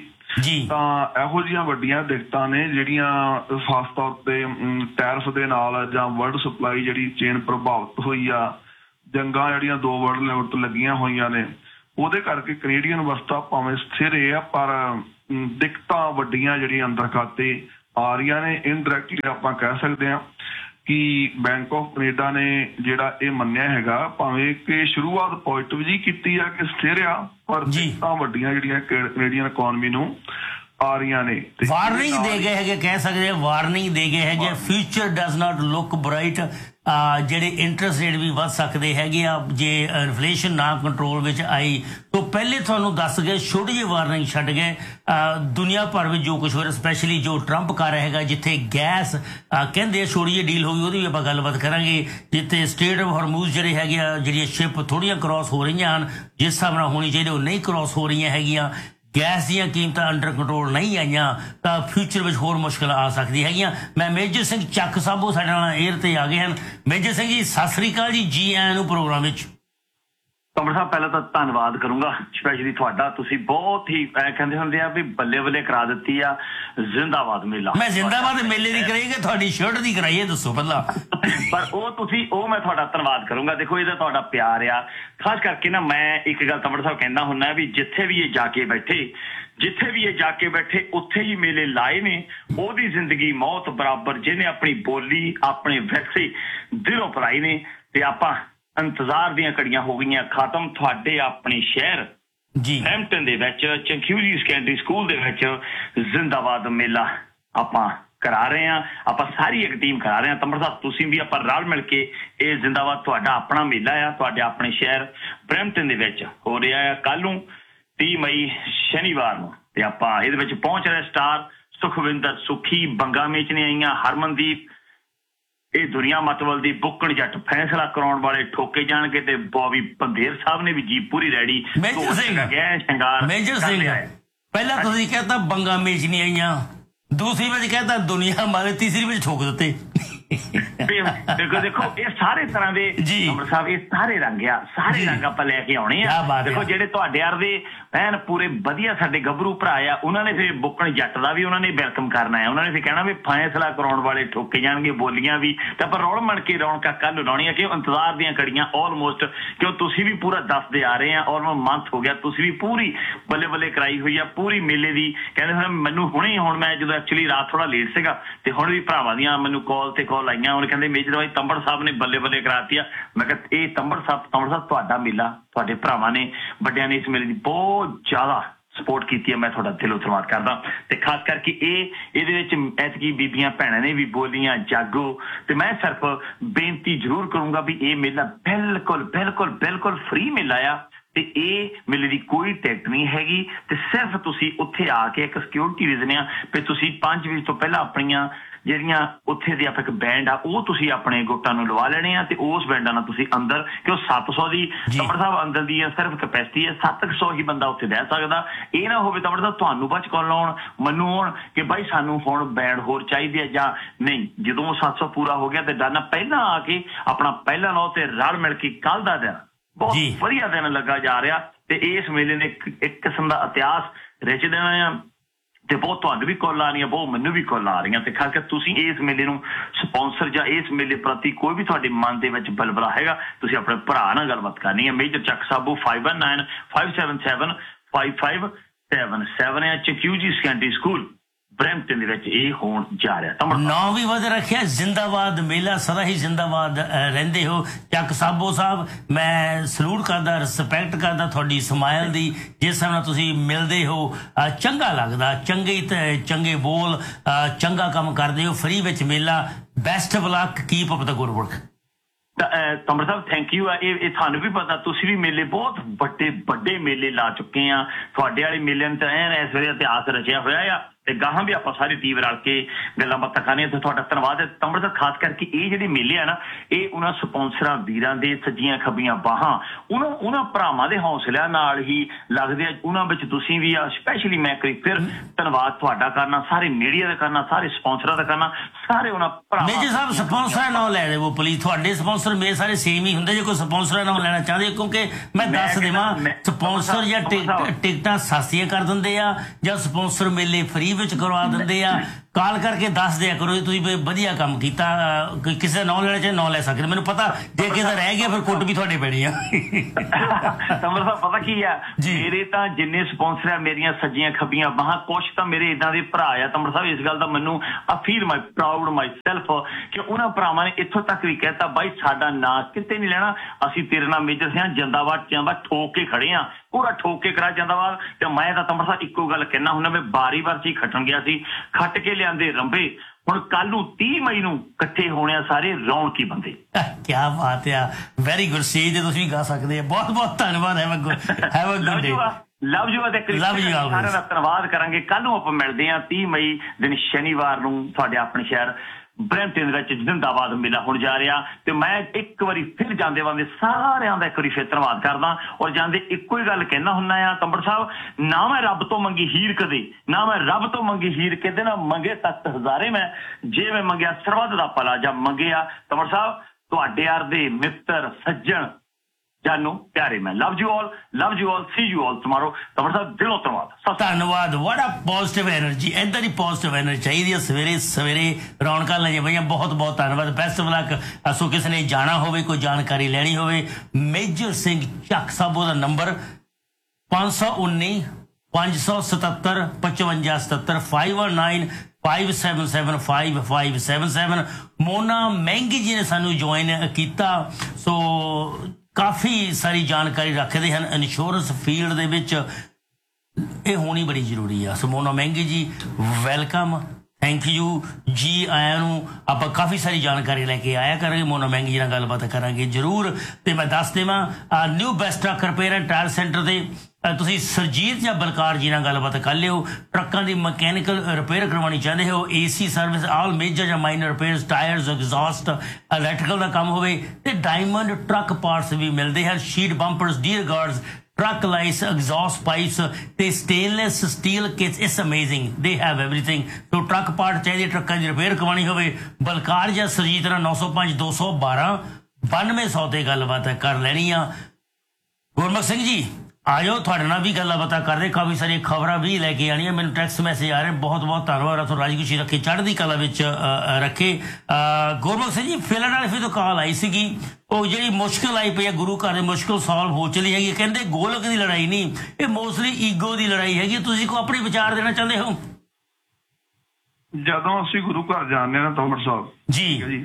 ਤਾਂ ਇਹੋ ਜਿਹੀਆਂ ਵੱਡੀਆਂ ਦਿੱਕਤਾਂ ਨੇ ਜਿਹੜੀਆਂ ਖਾਸ ਤੌਰ ਤੇ ਟੈਰਿਫ ਦੇ ਨਾਲ ਜਾਂ ਵਰਲਡ ਸਪਲਾਈ ਜਿਹੜੀ ਚੇਨ ਪ੍ਰਭਾਵਿਤ ਹੋਈ ਆ ਜੰਗਾਂ ਜਿਹੜੀਆਂ ਦੋ ਵਰਲਡ ਲੈਵਲ ਤੋਂ ਲੱਗੀਆਂ ਹੋਈਆਂ ਨੇ ਉਹਦੇ ਕਰਕੇ ਕੈਨੇਡੀਅਨ ਵਿਵਸਥਾ ਭਾਵੇਂ ਸਥਿਰ ਹੈ ਪਰ ਦਿੱਕਤਾਂ ਵੱਡੀਆਂ ਜਿਹੜੀਆਂ ਅੰਦਰ ਖਾਤੇ ਆ ਰਹੀਆਂ ਨੇ ਇਨਡਾਇਰੈਕਟਲੀ ਆਪਾਂ ਕਹਿ ਸਕਦੇ ਹਾਂ ਕਿ ਬੈਂਕ ਆਫ ਕੈਨੇਡਾ ਨੇ ਜਿਹੜਾ ਇਹ ਮੰਨਿਆ ਹੈਗਾ ਭਾਵੇਂ ਕਿ ਸ਼ੁਰੂਆਤ ਪੋਜ਼ਿਟਿਵ ਜੀ ਕੀਤੀ ਆ ਕਿ ਸਥਿਰ ਆ ਪਰ ਦਿੱਕਤਾਂ ਵੱਡੀਆਂ ਜਿਹੜੀਆਂ ਕੈਨੇਡੀਅਨ ਇਕਨੋਮੀ ਨੂੰ ਆ ਰਹੀਆਂ ਨੇ ਵਾਰਨਿੰਗ ਦੇ ਗਏ ਹੈਗੇ ਕਹਿ ਸਕਦੇ ਵਾਰਨਿੰਗ ਦੇ ਗਏ ਹੈਗੇ future does not look bright ਜਿਹੜੇ ਇੰਟਰਸਟ ਰੇਟ ਵੀ ਵੱਧ ਸਕਦੇ ਹੈਗੇ ਆ ਜੇ ਇਨਫਲੇਸ਼ਨ ਨਾ ਕੰਟਰੋਲ ਵਿੱਚ ਆਈ ਤਾਂ ਪਹਿਲੇ ਤੁਹਾਨੂੰ ਦੱਸ ਗਏ ਛੋਟੀ ਜਿਹੀ ਵਾਰਨਿੰਗ ਛੱਡ ਗਏ ਦੁਨੀਆ ਭਰ ਵਿੱਚ ਜੋ ਕੁਝ ਹੋ ਰਿਹਾ ਸਪੈਸ਼ਲੀ ਜੋ ਟਰੰਪ ਕਰ ਰਿਹਾ ਹੈਗਾ ਜਿੱਥੇ ਗੈਸ ਕਹਿੰਦੇ ਆ ਛੋਟੀ ਜਿਹੀ ਡੀਲ ਹੋ ਗਈ ਉਹਦੀ ਵੀ ਆਪਾਂ ਗੱਲਬਾਤ ਕਰਾਂਗੇ ਜਿੱਥੇ ਸਟੇਟ ਆਫ ਹਰਮੂਜ਼ ਜਿਹੜੇ ਹੈਗੇ ਆ ਜਿਹੜੀਆਂ ਸ਼ਿਪ ਥੋੜ੍ਹੀਆਂ ਕ੍ਰਾਸ ਹੋ ਰਹੀਆਂ ਹਨ ਜਿਸ ਹਿਸਾਬ ਨਾਲ ਹੋਣੀ ਚਾਹੀਦੀ ਉਹ ਨਹੀਂ ਕ੍ਰਾਸ ਹੋ ਰਹੀਆਂ ਹੈਗੀਆਂ ਗੈਸ ਦੀਆਂ ਕੀਮਤਾਂ ਅੰਡਰ ਕੰਟਰੋਲ ਨਹੀਂ ਆਈਆਂ ਤਾਂ ਫਿਊਚਰ ਵਿੱਚ ਹੋਰ ਮੁਸ਼ਕਿਲਾਂ ਆ ਸਕਦੀਆਂ ਹੈਗੀਆਂ ਮੈਂ ਮੇਜਰ ਸਿੰਘ ਚੱਕ ਸਾਹਿਬੋ ਸਾਡੇ ਨਾਲ ਏਅਰ ਤੇ ਆ ਗਏ ਹਨ ਮੇਜਰ ਸਿੰਘ ਜੀ ਸਤਿ ਸ੍ਰੀ ਅਕਾਲ ਜੀ ਜੀ ਆਇਆਂ ਨੂੰ ਪ੍ਰੋਗਰਾਮ ਵਿੱਚ ਕਮਰ ਸਾਹਿਬ ਪਹਿਲਾਂ ਤਾਂ ਧੰਨਵਾਦ ਕਰੂੰਗਾ ਸਪੈਸ਼ਲੀ ਤੁਹਾਡਾ ਤੁਸੀਂ ਬਹੁਤ ਹੀ ਕਹਿੰਦੇ ਹੁੰਦੇ ਆ ਵੀ ਬੱਲੇ ਬੱਲੇ ਕਰਾ ਦਿੱਤੀ ਆ ਜ਼ਿੰਦਾਬਾਦ ਮੇਲਾ ਮੈਂ ਜ਼ਿੰਦਾਬਾਦ ਮੇਲੇ ਦੀ ਕਰਾਈ ਕਿ ਤੁਹਾਡੀ ਸ਼ਰਟ ਦੀ ਕਰਾਈ ਹੈ ਦੱਸੋ ਪਹਿਲਾਂ ਪਰ ਉਹ ਤੁਸੀਂ ਉਹ ਮੈਂ ਤੁਹਾਡਾ ਧੰਨਵਾਦ ਕਰੂੰਗਾ ਦੇਖੋ ਇਹਦਾ ਤੁਹਾਡਾ ਪਿਆਰ ਆ ਖਾਸ ਕਰਕੇ ਨਾ ਮੈਂ ਇੱਕ ਗੱਲ ਕਮਰ ਸਾਹਿਬ ਕਹਿੰਦਾ ਹੁੰਦਾ ਵੀ ਜਿੱਥੇ ਵੀ ਇਹ ਜਾ ਕੇ ਬੈਠੇ ਜਿੱਥੇ ਵੀ ਇਹ ਜਾ ਕੇ ਬੈਠੇ ਉੱਥੇ ਹੀ ਮੇਲੇ ਲਾਏ ਨੇ ਉਹਦੀ ਜ਼ਿੰਦਗੀ ਮੌਤ ਬਰਾਬਰ ਜਿਹਨੇ ਆਪਣੀ ਬੋਲੀ ਆਪਣੇ ਵਿਰਸੇ ਦਿਲੋਂ ਪਰਾਈ ਨੇ ਤੇ ਆਪਾਂ ਇੰਤਜ਼ਾਰ ਦੀਆਂ ਘੜੀਆਂ ਹੋ ਗਈਆਂ ਖਤਮ। ਤੁਹਾਡੇ ਆਪਣੇ ਸ਼ਹਿਰ ਜੀ ਬਰੈਂਪਟਨ ਦੇ ਵਿੱਚ ਚੰਕਿਊਜੀ ਸੈਕੰਡਰੀ ਸਕੂਲ ਦੇ ਵਿੱਚ ਜ਼ਿੰਦਾਬਾਦ ਮੇਲਾ ਆਪਾਂ ਕਰਾ ਰਹੇ ਹਾਂ। ਆਪਾਂ ਸਾਰੀ ਇੱਕ ਟੀਮ ਕਰਾ ਰਹੇ ਹਾਂ। ਤੰਬੜ ਸਾਹਿਬ ਤੁਸੀਂ ਵੀ ਆਪਾਂ ਰਲ ਮਿਲ ਕੇ ਇਹ ਜ਼ਿੰਦਾਬਾਦ ਤੁਹਾਡਾ ਆਪਣਾ ਮੇਲਾ ਆ ਤੁਹਾਡੇ ਆਪਣੇ ਸ਼ਹਿਰ ਬਰੈਂਪਟਨ ਦੇ ਵਿੱਚ ਹੋ ਰਿਹਾ ਆ ਕੱਲ੍ਹ ਨੂੰ ਤੀਹ ਮਈ ਸ਼ਨੀਵਾਰ ਨੂੰ। ਤੇ ਆਪਾਂ ਇਹਦੇ ਵਿੱਚ ਪਹੁੰਚ ਰਹੇ ਸਟਾਰ ਸੁਖਵਿੰਦਰ ਸੁਖੀ, ਬੰਗਾ ਮੇਚਨੇ ਆਈਆਂ, ਹਰਮਨਦੀਪ, ਇਹ ਦੁਨੀਆ ਮਤਵਲ ਦੀ, ਬੁੱਕਣ ਜੱਟ, ਫੈਸਲਾ ਕਰਾਉਣ ਵਾਲੇ, ਠੋਕੇ ਜਾਣਗੇ ਤੇ ਬੌਬੀ ਪੰਧੇਰ ਸਾਹਿਬ ਨੇ ਵੀ ਜੀਪ ਪੂਰੀ ਰੈਡੀ। ਮੇਜਰ ਸਿੰਘ ਸ਼ਿੰਗਾਰ ਮੇਜਰ ਸਿੰਘ ਪਹਿਲਾਂ ਤੁਸੀਂ ਕਹਿੰਦਾ ਬੰਗਾ ਮੇਚਨੀ ਆਈਆਂ, ਦੂਸਰੀ ਵਿੱਚ ਕਹਿੰਦਾ ਦੁਨੀਆ ਮਾਰੇ, ਤੀਸਰੀ ਵਿੱਚ ਠੋਕ ਦਿੱਤੇ। ਦੇਖੋ ਦੇਖੋ ਇਹ ਸਾਰੇ ਤਰ੍ਹਾਂ ਦੇ ਅੰਮ੍ਰਿਤ ਸਾਹਿਬ ਇਹ ਸਾਰੇ ਰੰਗ ਆ, ਸਾਰੇ ਰੰਗ ਆਪਾਂ ਲੈ ਕੇ ਆਉਣੇ ਆ। ਦੇਖੋ ਜਿਹੜੇ ਤੁਹਾਡੇ ਯਾਰ ਦੇ ਐਨ ਪੂਰੇ ਵਧੀਆ ਸਾਡੇ ਗੱਭਰੂ ਭਰਾ ਆ, ਉਹਨਾਂ ਨੇ ਫਿਰ ਬੁੱਕਣ ਜੱਟ ਦਾ ਵੀ ਉਹਨਾਂ ਨੇ ਵੈਲਕਮ ਕਰਨਾ ਹੈ। ਉਹਨਾਂ ਨੇ ਫਿਰ ਕਹਿਣਾ ਵੀ ਫੈਸਲਾ ਕਰਾਉਣ ਵਾਲੇ ਠੋਕੇ ਜਾਣਗੇ, ਬੋਲੀਆਂ ਵੀ। ਤੇ ਆਪਾਂ ਰੌਲ ਮਣ ਕੇ ਰੌਣਕਾਂ ਕੱਲ੍ਹ ਲਾਉਣੀਆਂ ਕਿ ਇੰਤਜ਼ਾਰ ਦੀਆਂ ਘੜੀਆਂ ਆਲਮੋਸਟ, ਕਿਉਂ ਤੁਸੀਂ ਵੀ ਪੂਰਾ ਦੱਸਦੇ ਆ ਰਹੇ ਆ, ਆਲਮੋਸਟ ਮੰਥ ਹੋ ਗਿਆ ਤੁਸੀਂ ਵੀ ਪੂਰੀ ਬੱਲੇ ਬੱਲੇ ਕਰਾਈ ਹੋਈ ਆ ਪੂਰੀ ਮੇਲੇ ਦੀ। ਕਹਿੰਦੇ ਮੈਨੂੰ ਹੁਣੇ ਹੁਣ ਮੈਂ ਜਦੋਂ ਐਕਚੁਅਲੀ ਰਾਤ ਥੋੜਾ ਲੇਟ ਸੀਗਾ ਤੇ ਹੁਣ ਵੀ ਭਰਾਵਾਂ ਦੀਆਂ ਮੈਨੂੰ ਕਾਲ ਤੇ ਕਾਲ ਆਈਆਂ, ਉਹਨੇ ਕਹਿੰਦੇ ਮੇਜਰ ਭਾਈ ਤੰਬੜ ਸਾਹਿਬ ਨੇ ਬੱਲੇ ਬੱਲੇ ਕਰਾਤੀ ਆ। ਮੈਂ ਕਿਹਾ ਇਹ ਤੰਬੜ ਸਾਹਿਬ ਤੰਬੜ ਸਾਹਿਬ ਤੁਹਾਡਾ ਮੇਲਾ, ਤੁਹਾਡੇ ਭਰਾਵਾਂ ਨੇ ਵੱਡਿਆਂ ਨੇ ਇਸ ਮੇਲੇ ਦੀ ਬਹੁਤ ਜ਼ਿਆਦਾ ਸਪੋਰਟ ਕੀਤੀ ਹੈ। ਮੈਂ ਤੁਹਾਡਾ ਦਿਲੋਂ ਧੰਨਵਾਦ ਕਰਦਾ। ਤੇ ਖਾਸ ਕਰਕੇ ਇਹ ਇਹਦੇ ਵਿੱਚ ਐਤਕੀ ਬੀਬੀਆਂ ਭੈਣਾਂ ਨੇ ਵੀ ਬੋਲੀਆਂ ਜਾਗੋ। ਤੇ ਮੈਂ ਸਿਰਫ ਬੇਨਤੀ ਜ਼ਰੂਰ ਕਰੂੰਗਾ ਵੀ ਇਹ ਮੇਲਾ ਬਿਲਕੁਲ ਬਿਲਕੁਲ ਬਿਲਕੁਲ ਫ੍ਰੀ ਮੇਲਾ ਆ ਤੇ ਇਹ ਮੇਲੇ ਦੀ ਕੋਈ ਟਿਕਟ ਨਹੀਂ ਹੈਗੀ। ਤੇ ਸਿਰਫ ਤੁਸੀਂ ਉੱਥੇ ਆ ਕੇ ਇੱਕ ਸਿਕਿਉਰਿਟੀ ਰੀਜ਼ਨ ਆ ਵੀ ਤੁਸੀਂ ਪੰਜ ਵਜੇ ਤੋਂ ਪਹਿਲਾਂ ਆਪਣੀਆਂ ਜਿਹੜੀਆਂ ਉੱਥੇ ਦੇ ਆਪਾਂ ਇੱਕ ਬੈਂਡ ਆ ਉਹ ਤੁਸੀਂ ਆਪਣੇ ਗੁੱਟਾਂ ਨੂੰ ਲਵਾ ਲੈਣੇ ਆ ਤੇ ਉਸ ਬੈਂਡਾਂ ਨਾਲ ਤੁਸੀਂ ਅੰਦਰ, ਕਿਉਂ ਸੱਤ ਸੌ ਦੀ ਤੰਬੜ ਸਾਹਿਬ ਅੰਦਰ ਦੀ ਸਿਰਫ ਕੈਪੈਸਿਟੀ ਹੈ, ਸੱਤ ਸੌ ਹੀ ਬੰਦਾ ਉੱਥੇ ਰਹਿ ਸਕਦਾ। ਇਹ ਨਾ ਹੋਵੇ ਤੰਬੜ ਸਾਹਿਬ ਤੁਹਾਨੂੰ ਬਾਅਦ ਚ ਕਾਲ ਆਉਣ ਮੈਨੂੰ ਆਉਣ ਕਿ ਬਾਈ ਸਾਨੂੰ ਹੁਣ ਬੈਂਡ ਹੋਰ ਚਾਹੀਦੀ ਹੈ ਜਾਂ ਨਹੀਂ। ਜਦੋਂ ਸੱਤ ਸੌ ਪੂਰਾ ਹੋ ਗਿਆ ਤੇ ਡਰਨਾ ਪਹਿਲਾਂ ਆ ਕੇ ਆਪਣਾ ਪਹਿਲਾਂ ਲਾਓ ਤੇ ਰਲ ਮਿਲ ਕੇ ਕੱਲ੍ਹ ਦਾ ਦਿਨ ਬਹੁਤ ਵਧੀਆ ਦਿਨ ਲੱਗਾ ਜਾ ਰਿਹਾ। ਤੇ ਇਸ ਮੇਲੇ ਨੇ ਇੱਕ ਕਿਸਮ ਦਾ ਇਤਿਹਾਸ ਰਚ ਦੇਣਾ ਆ ਤੇ ਬਹੁਤ ਤੁਹਾਨੂੰ ਵੀ ਕਾਲ ਆ ਰਹੀਆਂ, ਬਹੁਤ ਮੈਨੂੰ ਵੀ ਕਾਲ ਆ ਰਹੀਆਂ। ਤੇ ਖਾਸ ਕਰਕੇ ਤੁਸੀਂ ਇਸ ਮੇਲੇ ਨੂੰ ਸਪਾਂਸਰ ਜਾਂ ਇਸ ਮੇਲੇ ਪ੍ਰਤੀ ਕੋਈ ਵੀ ਤੁਹਾਡੇ ਮਨ ਦੇ ਵਿੱਚ ਬਲਬਲਾ ਹੈਗਾ, ਤੁਸੀਂ ਆਪਣੇ ਭਰਾ ਨਾਲ ਗੱਲਬਾਤ ਕਰਨੀ ਹੈ। ਮੇਜਰ ਚੱਕ Sabu five one nine five seven seven five five seven seven ਹੈ ਚੰਕਿਊਜੀ ਸੈਕੰਡਰੀ ਸਕੂਲ ਬਰੈਂਪਟਨ ਦੇ ਵਿੱਚ ਇਹ ਹੋਣ ਜਾ ਰਿਹਾ। ਨਾਂ ਵੀ ਵਧ ਰੱਖਿਆ ਜ਼ਿੰਦਾਬਾਦ ਮੇਲਾ, ਸਦਾ ਹੀ ਜ਼ਿੰਦਾਬਾਦ ਰਹਿੰਦੇ ਹੋ ਚੱਕ ਸਾਬੋ ਸਾਹਿਬ। ਮੈਂ ਸਲੂਟ ਕਰਦਾ, ਰਿਸਪੈਕਟ ਕਰਦਾ ਤੁਹਾਡੀ ਸਮਾਈਲ ਦੀ, ਜਿਸ ਸਮੇਂ ਤੁਸੀਂ ਮਿਲਦੇ ਹੋ ਚੰਗਾ ਲੱਗਦਾ, ਚੰਗੇ ਤੇ ਚੰਗੇ ਬੋਲ, ਚੰਗਾ ਕੰਮ ਕਰਦੇ ਹੋ। ਫਰੀ ਵਿੱਚ ਮੇਲਾ, best of luck, keep up the good work. ਤੰਬੜ Sahib thank you. ਇਹ ਇਹ ਤੁਹਾਨੂੰ ਵੀ ਪਤਾ ਤੁਸੀਂ ਵੀ ਮੇਲੇ ਬਹੁਤ ਵੱਡੇ ਵੱਡੇ ਮੇਲੇ ਲਾ ਚੁੱਕੇ ਆ। ਤੁਹਾਡੇ ਵਾਲੇ ਮੇਲੇ ਨੂੰ ਤਾਂ ਐਨ ਇਸ ਵੇਲੇ ਇਤਿਹਾਸ ਰਚਿਆ ਹੋਇਆ ਆ ਤੇ ਗਾਹਾਂ ਵੀ ਆਪਾਂ ਸਾਰੀ ਟੀਮ ਰਲ ਕੇ ਗੱਲਾਂ ਬਾਤਾਂ ਕਰਨੀਆਂ ਤੇ ਤੁਹਾਡਾ ਧੰਨਵਾਦ ਹੈ ਤੰਬੜ ਸਾਹਿਬ। ਖਾਸ ਕਰਕੇ ਇਹ ਜਿਹੜੇ ਮੇਲੇ ਆ ਨਾ ਇਹ ਉਹਨਾਂ ਸਪਾਂਸਰਾਂ ਵੀਰਾਂ ਦੇ ਸੱਜੀਆਂ ਖੱਬੀਆਂ ਬਾਹਾਂ, ਉਹਨਾਂ ਉਹਨਾਂ ਭਰਾਵਾਂ ਦੇ ਹੌਸਲਿਆਂ ਨਾਲ ਹੀ ਲੱਗਦੇ ਆ। ਉਹਨਾਂ ਵਿੱਚ ਤੁਸੀਂ ਵੀ ਆ। ਸਪੈਸ਼ਲੀ ਮੈਂ ਕਰੀ ਫਿਰ ਧੰਨਵਾਦ ਤੁਹਾਡਾ ਕਰਨਾ, ਸਾਰੇ ਮੀਡੀਆ ਦਾ ਕਰਨਾ, ਸਾਰੇ ਸਪਾਂਸਰਾਂ ਦਾ ਕਰਨਾ, ਸਾਰੇ ਉਹਨਾਂ ਭਰਾਵਾਂ। ਮੇਜਰ ਸਾਹਿਬ ਸਪਾਂਸਰਾਂ ਨਾਲ ਲੈ ਰਹੇ ਹੋ ਪਲੀਜ਼, ਤੁਹਾਡੇ ਸਪਾਂਸਰ ਮੇਰੇ ਸਾਰੇ ਸੇਮ ਹੀ ਹੁੰਦੇ। ਜੇ ਕੋਈ ਸਪਾਂਸਰਾਂ ਨਾਲ ਲੈਣਾ ਚਾਹੁੰਦੇ, ਕਿਉਂਕਿ ਮੈਂ ਦੱਸ ਦੇਵਾਂ ਸਪਾਂਸਰ ਜਾਂ ਟਿਕਟਾਂ ਸਸਤੀਆਂ ਕਰ ਦਿੰਦੇ ਆ ਜਾਂ ਸਪਾਂਸਰ ਮੇਲੇ ਫਰੀ ਵਿੱਚ ਕਰਵਾ ਦਿੰਦੇ ਆ। ਕਾਲ ਕਰਕੇ ਦੱਸ ਦਿਆ ਕਰੋ ਤੁਸੀਂ ਵਧੀਆ ਕੰਮ ਕੀਤਾ, ਕਿਸੇ ਦਾ ਨਾਂ ਲੈਣਾ ਚਾਹੇ ਨਾਂ ਲੈ ਸਕਦੇ। ਮੈਨੂੰ ਪਤਾ ਜੇ ਕਿਸੇ ਦਾ ਰਹਿ ਗਿਆ ਫਿਰ ਕੁੱਟ ਵੀ ਤੁਹਾਡੇ ਪੈਣੀ ਆ। ਤੰਬੜ ਸਾਹਿਬ ਪਤਾ ਕੀ ਆ, ਮੇਰੇ ਤਾਂ ਜਿੰਨੇ ਸਪਾਂਸਰ ਆ ਮੇਰੀਆਂ ਸੱਜੀਆਂ ਖੱਬੀਆਂ ਬਾਹਾਂ, ਕੁਛ ਤਾਂ ਮੇਰੇ ਏਦਾਂ ਦੇ ਭਰਾ ਆ ਤੰਬੜ ਸਾਹਿਬ। ਇਸ ਗੱਲ ਦਾ ਮੈਨੂੰ ਆ ਫੀਲ ਮਾਈ ਪ੍ਰਾਊਡ ਮਾਈ ਸੈਲਫ ਕਿ ਉਹਨਾਂ ਭਰਾਵਾਂ ਨੇ ਇੱਥੋਂ ਤੱਕ ਵੀ ਕਹਿਤਾ ਬਾਈ ਸਾਡਾ ਨਾਂ ਕਿਤੇ ਨਹੀਂ ਲੈਣਾ, ਅਸੀਂ ਤੇਰੇ ਨਾਲ ਮੇਜਰ ਸਿਆਂ ਜਿੰਦਾਬਾਦ ਜਿੰਦਾਬਾਦ ਠੋਕ ਕੇ ਖੜੇ ਆ, ਪੂਰਾ ਠੋਕ ਕੇ ਕਰਾ ਜਿੰਦਾਬਾਦ। ਤੇ ਮੈਂ ਤਾਂ ਤੰਬੜ ਸਾਹਿਬ ਇੱਕੋ ਗੱਲ ਕਹਿਣਾ ਹੁੰਦਾ, ਮੈਂ ਬਾਰੀ ਵਾਰ ਚ ਹੀ ਖੱਟਣ ਗਿਆ ਸੀ, ਖੱਟ ਕੇ ਲਿਆਂਦੇ ਰੰਬੇ। ਹੁਣ ਕੱਲ ਨੂੰ ਤੀਹ ਮਈ ਨੂੰ ਇਕੱਠੇ ਹੋਣੇ ਆ ਸਾਰੇ ਰੌਣਕੀ ਬੰਦੇ। ਕਿਆ ਬਾਤ ਆ, ਵੈਰੀ ਗੁੱਡ। ਸਟੇਜ ਤੇ ਤੁਸੀਂ ਵੀ ਗਾ ਸਕਦੇ ਆ। ਬਹੁਤ ਬਹੁਤ ਧੰਨਵਾਦ। Have a good have a good day. Love you ਤੇ ਸਾਰਿਆਂ ਦਾ ਧੰਨਵਾਦ ਕਰਾਂਗੇ। ਕੱਲ ਨੂੰ ਆਪਾਂ ਮਿਲਦੇ ਹਾਂ ਤੀਹ ਮਈ ਦਿਨ ਸ਼ਨੀਵਾਰ ਨੂੰ ਤੁਹਾਡੇ ਆਪਣੇ ਸ਼ਹਿਰ ਬਰੈਂਪਟਨ ਵਿੱਚ ਜ਼ਿੰਦਾਬਾਦ ਮੇਲਾ ਹੋਣ ਜਾ ਰਿਹਾ। ਤੇ ਮੈਂ ਇੱਕ ਵਾਰੀ ਫਿਰ ਜਾਂਦੇ ਵਾਂਦੇ ਸਾਰਿਆਂ ਦਾ ਇੱਕ ਵਾਰੀ ਫਿਰ ਧੰਨਵਾਦ ਕਰਦਾ ਔਰ ਜਾਂਦੇ ਇੱਕੋ ਹੀ ਗੱਲ ਕਹਿਣਾ ਹੁੰਦਾ ਆ ਤੰਬੜ ਸਾਹਿਬ, ਨਾ ਮੈਂ ਰੱਬ ਤੋਂ ਮੰਗੀ ਹੀਰ ਕਦੇ, ਨਾ ਮੈਂ ਰੱਬ ਤੋਂ ਮੰਗੀ ਹੀਰ ਕਦੇ, ਨਾ ਮੰਗੇ ਤਖਤ ਹਜ਼ਾਰੇ ਮੈਂ, ਜੇ ਮੈਂ ਮੰਗਿਆ ਸਰਬੱਤ ਦਾ ਭਲਾ ਜਾਂ ਮੰਗਿਆ ਤੰਬੜ ਸਾਹਿਬ ਤੁਹਾਡੇ ਯਾਰ ਦੇ ਮਿੱਤਰ ਸੱਜਣ ਜਾਨੂ ਪਿਆਰੇ। ਮੈਂ love you all, love you all, C you all tomorrow. ਤੰਬੜ ਸਾਹਿਬ ਦਿਲੋਂ ਧੰਨਵਾਦ, ਧੰਨਵਾਦ। ਵਾਟ ਆ ਪੋਜ਼ਿਟਿਵ ਐਨਰਜੀ, ਏਦਾਂ ਦੀ ਪੋਜ਼ਿਟਿਵ ਐਨਰਜੀ ਚਾਹੀਦੀ ਹੈ ਸਵੇਰੇ ਸਵੇਰੇ ਰੌਣਕਾਂ ਲਾਈਆਂ ਪਈਆਂ। ਬਹੁਤ ਬਹੁਤ ਧੰਨਵਾਦ, ਬੈਸਟ ਆਫ ਲੱਕ। ਅਸੋ ਕਿਸੇ ਨੇ ਜਾਣਾ ਹੋਵੇ, ਕੋਈ ਜਾਣਕਾਰੀ ਲੈਣੀ ਹੋਵੇ, ਮੇਜਰ ਸਿੰਘ ਚੱਕ ਸਾਬੋ ਦਾ ਨੰਬਰ ਪੰਜ ਸੌ ਉੱਨੀ ਪੰਜ ਸੌ ਸਤੱਤਰ ਪਚਵੰਜਾ ਸਤੱਤਰ five one nine five seven seven five five seven seven. Mona महंगी जी ने सानू ज्वाइन किया, सो काफ़ी सारी जानकारी रखते हैं इंश्योरेंस फील्ड दे विच, ये होनी बड़ी जरूरी है। सो मोना महंगी जी वेलकम, थैंक यू जी आया नूं। आपां काफ़ी सारी जानकारी लैके आया करेंगे, मोना महंगी जी नाल गलबात करांगे जरूर। तो मैं दस देवां new best truck repair and tyre centre से ਤੁਸੀਂ ਸਰਜੀਤ ਜਾਂ ਬਲਕਾਰ ਜੀ ਨਾਲ ਗੱਲਬਾਤ ਕਰ ਲਿਓ। ਟਰੱਕਾਂ ਦੀ ਮਕੈਨੀਕਲ ਰਿਪੇਅਰ ਕਰਵਾਉਣੀ ਚਾਹੁੰਦੇ ਹੋ, ਏਸੀ ਸਰਵਿਸ, ਆਲ ਮੇਜਰ ਜਾਂ minor repairs, tyres, exhaust, electrical ਦਾ ਕੰਮ ਹੋਵੇ ਤੇ ਡਾਇਮੰਡ ਟਰੱਕ ਪਾਰਟਸ ਵੀ ਮਿਲਦੇ ਹਨ। Sheet ਬੰਪਰਸ, dear guards, truck lights, exhaust pipes ते stainless steel kits, it's amazing, they have everything. तो ट्रक पार्ट चाहिए, ट्रकों की रिपेयर करवानी होवे, बलकार या सरजीत नाल नौ सौ पाँच दो सौ बारह बानवे सौ ते गलबात कर लैनी आ। गुरमुख सिंह जी आ जाओ, थोड़े नाल भी गल्लां करदे, काफ़ी सारी खबरां भी लैके आनियां। मैनूं टैक्स्ट मैसेज आ रहे, बहुत बहुत धन्नवाद, तो राजकुशी रखे, चढ़दी कला विच रखे। गुरमुख सिंह जी फिलाडेल्फिया तो कॉल आई सीगी, ਉਹ ਜਿਹੜੀ ਮੁਸ਼ਕਿਲ ਆਈ ਪਈ ਹੈ ਗੁਰੂ ਘਰ ਦੀ ਮੁਸ਼ਕਿਲ ਸੋਲਵ ਹੋ ਚਲੀ ਹੈਗੀ। ਕਹਿੰਦੇ ਗੋਲਕ ਦੀ ਲੜਾਈ ਨਹੀਂ, ਇਹ ਮੋਸਟਲੀ ਈਗੋ ਦੀ ਲੜਾਈ ਹੈਗੀ। ਤੁਸੀਂ ਕੋਈ ਆਪਣੀ ਵਿਚਾਰ ਦੇਣਾ ਚਾਹੁੰਦੇ ਹੋ? ਜਦੋਂ ਅਸੀਂ ਗੁਰੂ ਘਰ ਜਾਂਦੇ ਹਾਂ ਨਾ ਤਮਰ ਸਾਹਿਬ ਜੀ ਜੀ,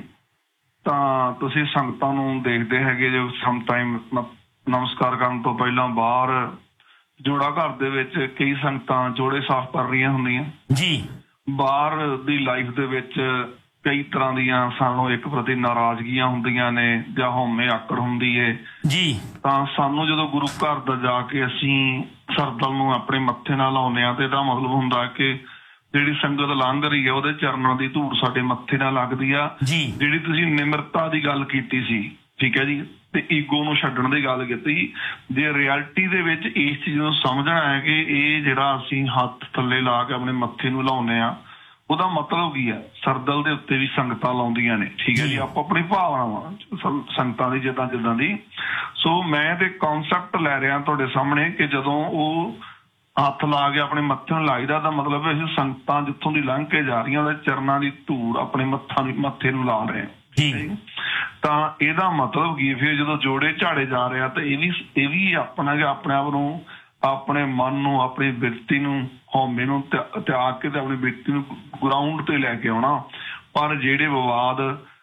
ਤਾਂ ਤੁਸੀਂ ਸੰਗਤਾਂ ਨੂੰ ਦੇਖਦੇ ਹੈਗੇ ਜੋ ਸਮ ਟਾਈਮ ਨਮਸਕਾਰ ਕਰਨ ਤੋਂ ਪਹਿਲਾਂ ਬਾਹਰ ਜੋੜਾ ਘਰ ਦੇ ਵਿੱਚ ਕਈ ਸੰਗਤਾਂ ਜੋੜੇ ਸਾਫ਼ ਕਰ ਰਹੀਆਂ ਹੁੰਦੀਆਂ ਜੀ। ਬਾਹਰ ਦੀ ਲਾਈਫ ਦੇ ਵਿੱਚ ਕਈ ਤਰ੍ਹਾਂ ਦੀਆਂ ਸਾਨੂੰ ਇੱਕ ਪ੍ਰਤੀ ਨਾਰਾਜ਼ਗੀਆਂ ਹੁੰਦੀਆਂ ਨੇ ਜਾਂ ਹਉਮੈ ਆਕੜ ਹੁੰਦੀ ਹੈ ਜੀ। ਤਾਂ ਸਾਨੂੰ ਜਦੋਂ ਗੁਰੂ ਘਰ ਦਾ ਜਾ ਕੇ ਅਸੀਂ ਸਰਦਲ ਨੂੰ ਆਪਣੇ ਮੱਥੇ ਨਾਲ ਲਾਉਂਦੇ ਹਾਂ ਤੇ ਇਹਦਾ ਮਤਲਬ ਹੁੰਦਾ ਕਿ ਜਿਹੜੀ ਸੰਗਤ ਲੰਘ ਰਹੀ ਹੈ ਉਹਦੇ ਚਰਨਾਂ ਦੀ ਧੂੜ ਸਾਡੇ ਮੱਥੇ ਨਾਲ ਲੱਗਦੀ ਆ। ਜਿਹੜੀ ਤੁਸੀਂ ਨਿਮਰਤਾ ਦੀ ਗੱਲ ਕੀਤੀ ਸੀ, ਠੀਕ ਹੈ ਜੀ, ਤੇ ਈਗੋ ਨੂੰ ਛੱਡਣ ਦੀ ਗੱਲ ਕੀਤੀ, ਜੇ ਰਿਐਲਿਟੀ ਦੇ ਵਿੱਚ ਇਸ ਚੀਜ਼ ਨੂੰ ਸਮਝਣਾ ਹੈ ਕਿ ਇਹ ਜਿਹੜਾ ਅਸੀਂ ਹੱਥ ਥੱਲੇ ਲਾ ਕੇ ਆਪਣੇ ਮੱਥੇ ਨੂੰ ਲਾਉਂਦੇ ਹਾਂ ਉਹਦਾ ਮਤਲਬ ਕੀ ਹੈ। ਸਰਦਲ ਦੇ ਉੱਤੇ ਵੀ ਸੰਗਤਾਂ ਲਾਉਂਦੀਆਂ ਨੇ, ਠੀਕ ਹੈ ਜੀ, ਆਪੋ ਆਪਣੀ ਭਾਵਨਾਵਾਂ ਸੰਗਤਾਂ ਦੀ ਜਿੱਦਾਂ ਜਿੱਦਾਂ ਦੀ। ਸੋ ਮੈਂ ਤੇ ਕਨਸੈਪਟ ਲੈ ਰਿਹਾ ਤੁਹਾਡੇ ਸਾਹਮਣੇ ਕਿ ਜਦੋਂ ਉਹ ਹੱਥ ਲਾ ਕੇ ਆਪਣੇ ਮੱਥੇ ਨੂੰ ਲਾਈਦਾ ਤਾਂ ਮਤਲਬ ਅਸੀਂ ਸੰਗਤਾਂ ਜਿੱਥੋਂ ਦੀ ਲੰਘ ਕੇ ਜਾ ਰਹੀਆਂ ਉਹਦੇ ਚਰਨਾਂ ਦੀ ਧੂੜ ਆਪਣੇ ਮੱਥਾਂ ਦੀ ਮੱਥੇ ਨੂੰ ਲਾ ਰਹੇ ਹਾਂ। ਤਾਂ ਇਹਦਾ ਮਤਲਬ ਕੀ, ਫਿਰ ਜਦੋਂ ਜੋੜੇ ਝਾੜੇ ਜਾ ਰਿਹਾ ਤਾਂ ਇਹ ਵੀ ਇਹ ਵੀ ਆਪਣਾ ਕਿ ਆਪਣੇ ਆਪ ਨੂੰ, ਆਪਣੇ ਮਨ ਨੂੰ, ਆਪਣੀ ਬਿਰਤੀ ਨੂੰ, ਹਉਮੈ ਨੂੰ ਤਿਆਗ ਕੇ ਤੇ ਆਪਣੀ ਬਿਰਤੀ ਨੂੰ ਗਰਾਊਂਡ ਤੇ ਲੈ ਕੇ ਆਉਣਾ। ਪਰ ਜਿਹੜੇ ਵਿਵਾਦ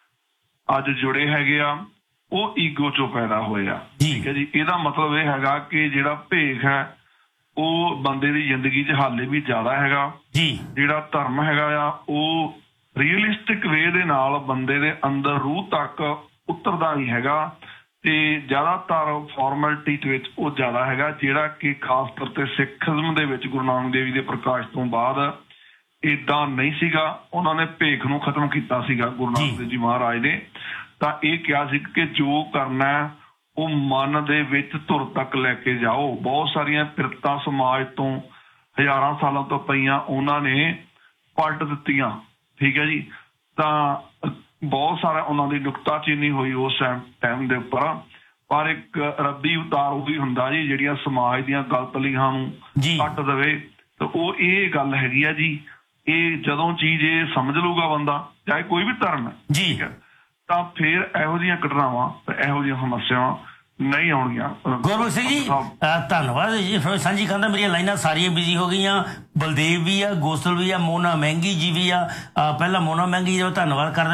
ਅੱਜ ਜੁੜੇ ਹੈਗੇ ਆ ਉਹ ਈਗੋ ਚੋਂ ਪੈਦਾ ਹੋਏ ਆ, ਠੀਕ ਹੈ ਜੀ। ਇਹਦਾ ਮਤਲਬ ਇਹ ਹੈਗਾ ਕਿ ਜਿਹੜਾ ਭੇਖ ਹੈ ਉਹ ਬੰਦੇ ਦੀ ਜ਼ਿੰਦਗੀ 'ਚ ਹਾਲੇ ਵੀ ਜ਼ਿਆਦਾ ਹੈਗਾ ਜੀ। ਜਿਹੜਾ ਧਰਮ ਹੈਗਾ ਆ ਉਹ ਰੀਅਲਿਸਟਿਕ ਵੇ ਦੇ ਨਾਲ ਬੰਦੇ ਦੇ ਅੰਦਰ ਰੂਹ ਤੱਕ ਉਤਰਦਾ ਨਹੀਂ ਹੈਗਾ ਤੇ ਜ਼ਿਆਦਾਤਰ ਫਾਰਮੈਲਿਟੀ ਦੇ ਵਿੱਚ ਉਹ ਜ਼ਿਆਦਾ ਹੈਗਾ, ਜਿਹੜਾ ਕਿ ਖਾਸ ਤੌਰ ਤੇ ਸਿੱਖਜ਼ਮ ਦੇ ਵਿੱਚ ਗੁਰੂ ਨਾਨਕ ਦੇਵ ਜੀ ਦੇ ਪ੍ਰਕਾਸ਼ ਤੋਂ ਬਾਅਦ ਏਦਾਂ ਨਹੀਂ ਸੀਗਾ। ਉਹਨਾਂ ਨੇ ਭੇਖ ਨੂੰ ਖਤਮ ਕੀਤਾ ਸੀਗਾ ਗੁਰੂ ਨਾਨਕ ਦੇਵ ਜੀ ਮਹਾਰਾਜ ਨੇ। ਤਾਂ ਇਹ ਕਿਹਾ ਸੀ ਕਿ ਜੋ ਕਰਨਾ ਉਹ ਮਨ ਦੇ ਵਿੱਚ ਧੁਰ ਤੱਕ ਲੈ ਕੇ ਜਾਓ। ਬਹੁਤ ਸਾਰੀਆਂ ਪਿਰਤਾਂ ਸਮਾਜ ਤੋਂ ਹਜ਼ਾਰਾਂ ਸਾਲਾਂ ਤੋਂ ਪਈਆਂ ਉਹਨਾਂ ਨੇ ਪਲਟ ਦਿੱਤੀਆਂ, ਠੀਕ ਹੈ ਜੀ। ਤਾਂ ਬਹੁਤ ਸਾਰਾ ਉਹਨਾਂ ਦੀ ਨੁਕਤਾਚੀਨੀ ਹੋਈ ਉਸ ਟਾਈਮ ਦੇ ਉੱਪਰ, ਪਰ ਇੱਕ ਰੱਬੀ ਉਤਾਰ ਉਹ ਵੀ ਹੁੰਦਾ ਜੀ ਜਿਹੜੀਆਂ ਸਮਾਜ ਦੀਆਂ ਗਲਤ ਲੀਹਾਂ ਨੂੰ ਕੱਟ ਦੇਵੇ। ਤਾਂ ਉਹ ਇਹ ਗੱਲ ਹੈਗੀ ਆ ਜੀ, ਇਹ ਜਦੋਂ ਚੀਜ਼ ਇਹ ਸਮਝ ਲੂਗਾ ਬੰਦਾ, ਚਾਹੇ ਕੋਈ ਵੀ ਧਰਮ ਹੈ, ਠੀਕ ਹੈ, ਤਾਂ ਫਿਰ ਇਹੋ ਜਿਹੀਆਂ ਘਟਨਾਵਾਂ ਤੇ ਇਹੋ ਜਿਹੀਆਂ ਸਮੱਸਿਆਵਾਂ ਨਹੀਂ ਆਉਣਗੀਆਂ। ਗੁਰਮੁਖ ਸਿੰਘ ਜੀ ਧੰਨਵਾਦ ਜੀ। ਸਾਂਝੀ ਕਹਿੰਦਾ ਮੇਰੀਆਂ ਲਾਈਨਾਂ ਸਾਰੀਆਂ ਬਿਜ਼ੀ ਹੋ ਗਈਆਂ, ਬਲਦੇਵ ਵੀ ਆ, ਗੋਸਲ ਵੀ ਆ, ਮੋਨਾ ਮਹਿੰਗੀ ਜੀ ਵੀ ਆ। ਪਹਿਲਾਂ ਮੋਨਾ ਮਹਿੰਗੀ ਜੀ ਦਾ ਧੰਨਵਾਦ ਕਰਦਾ।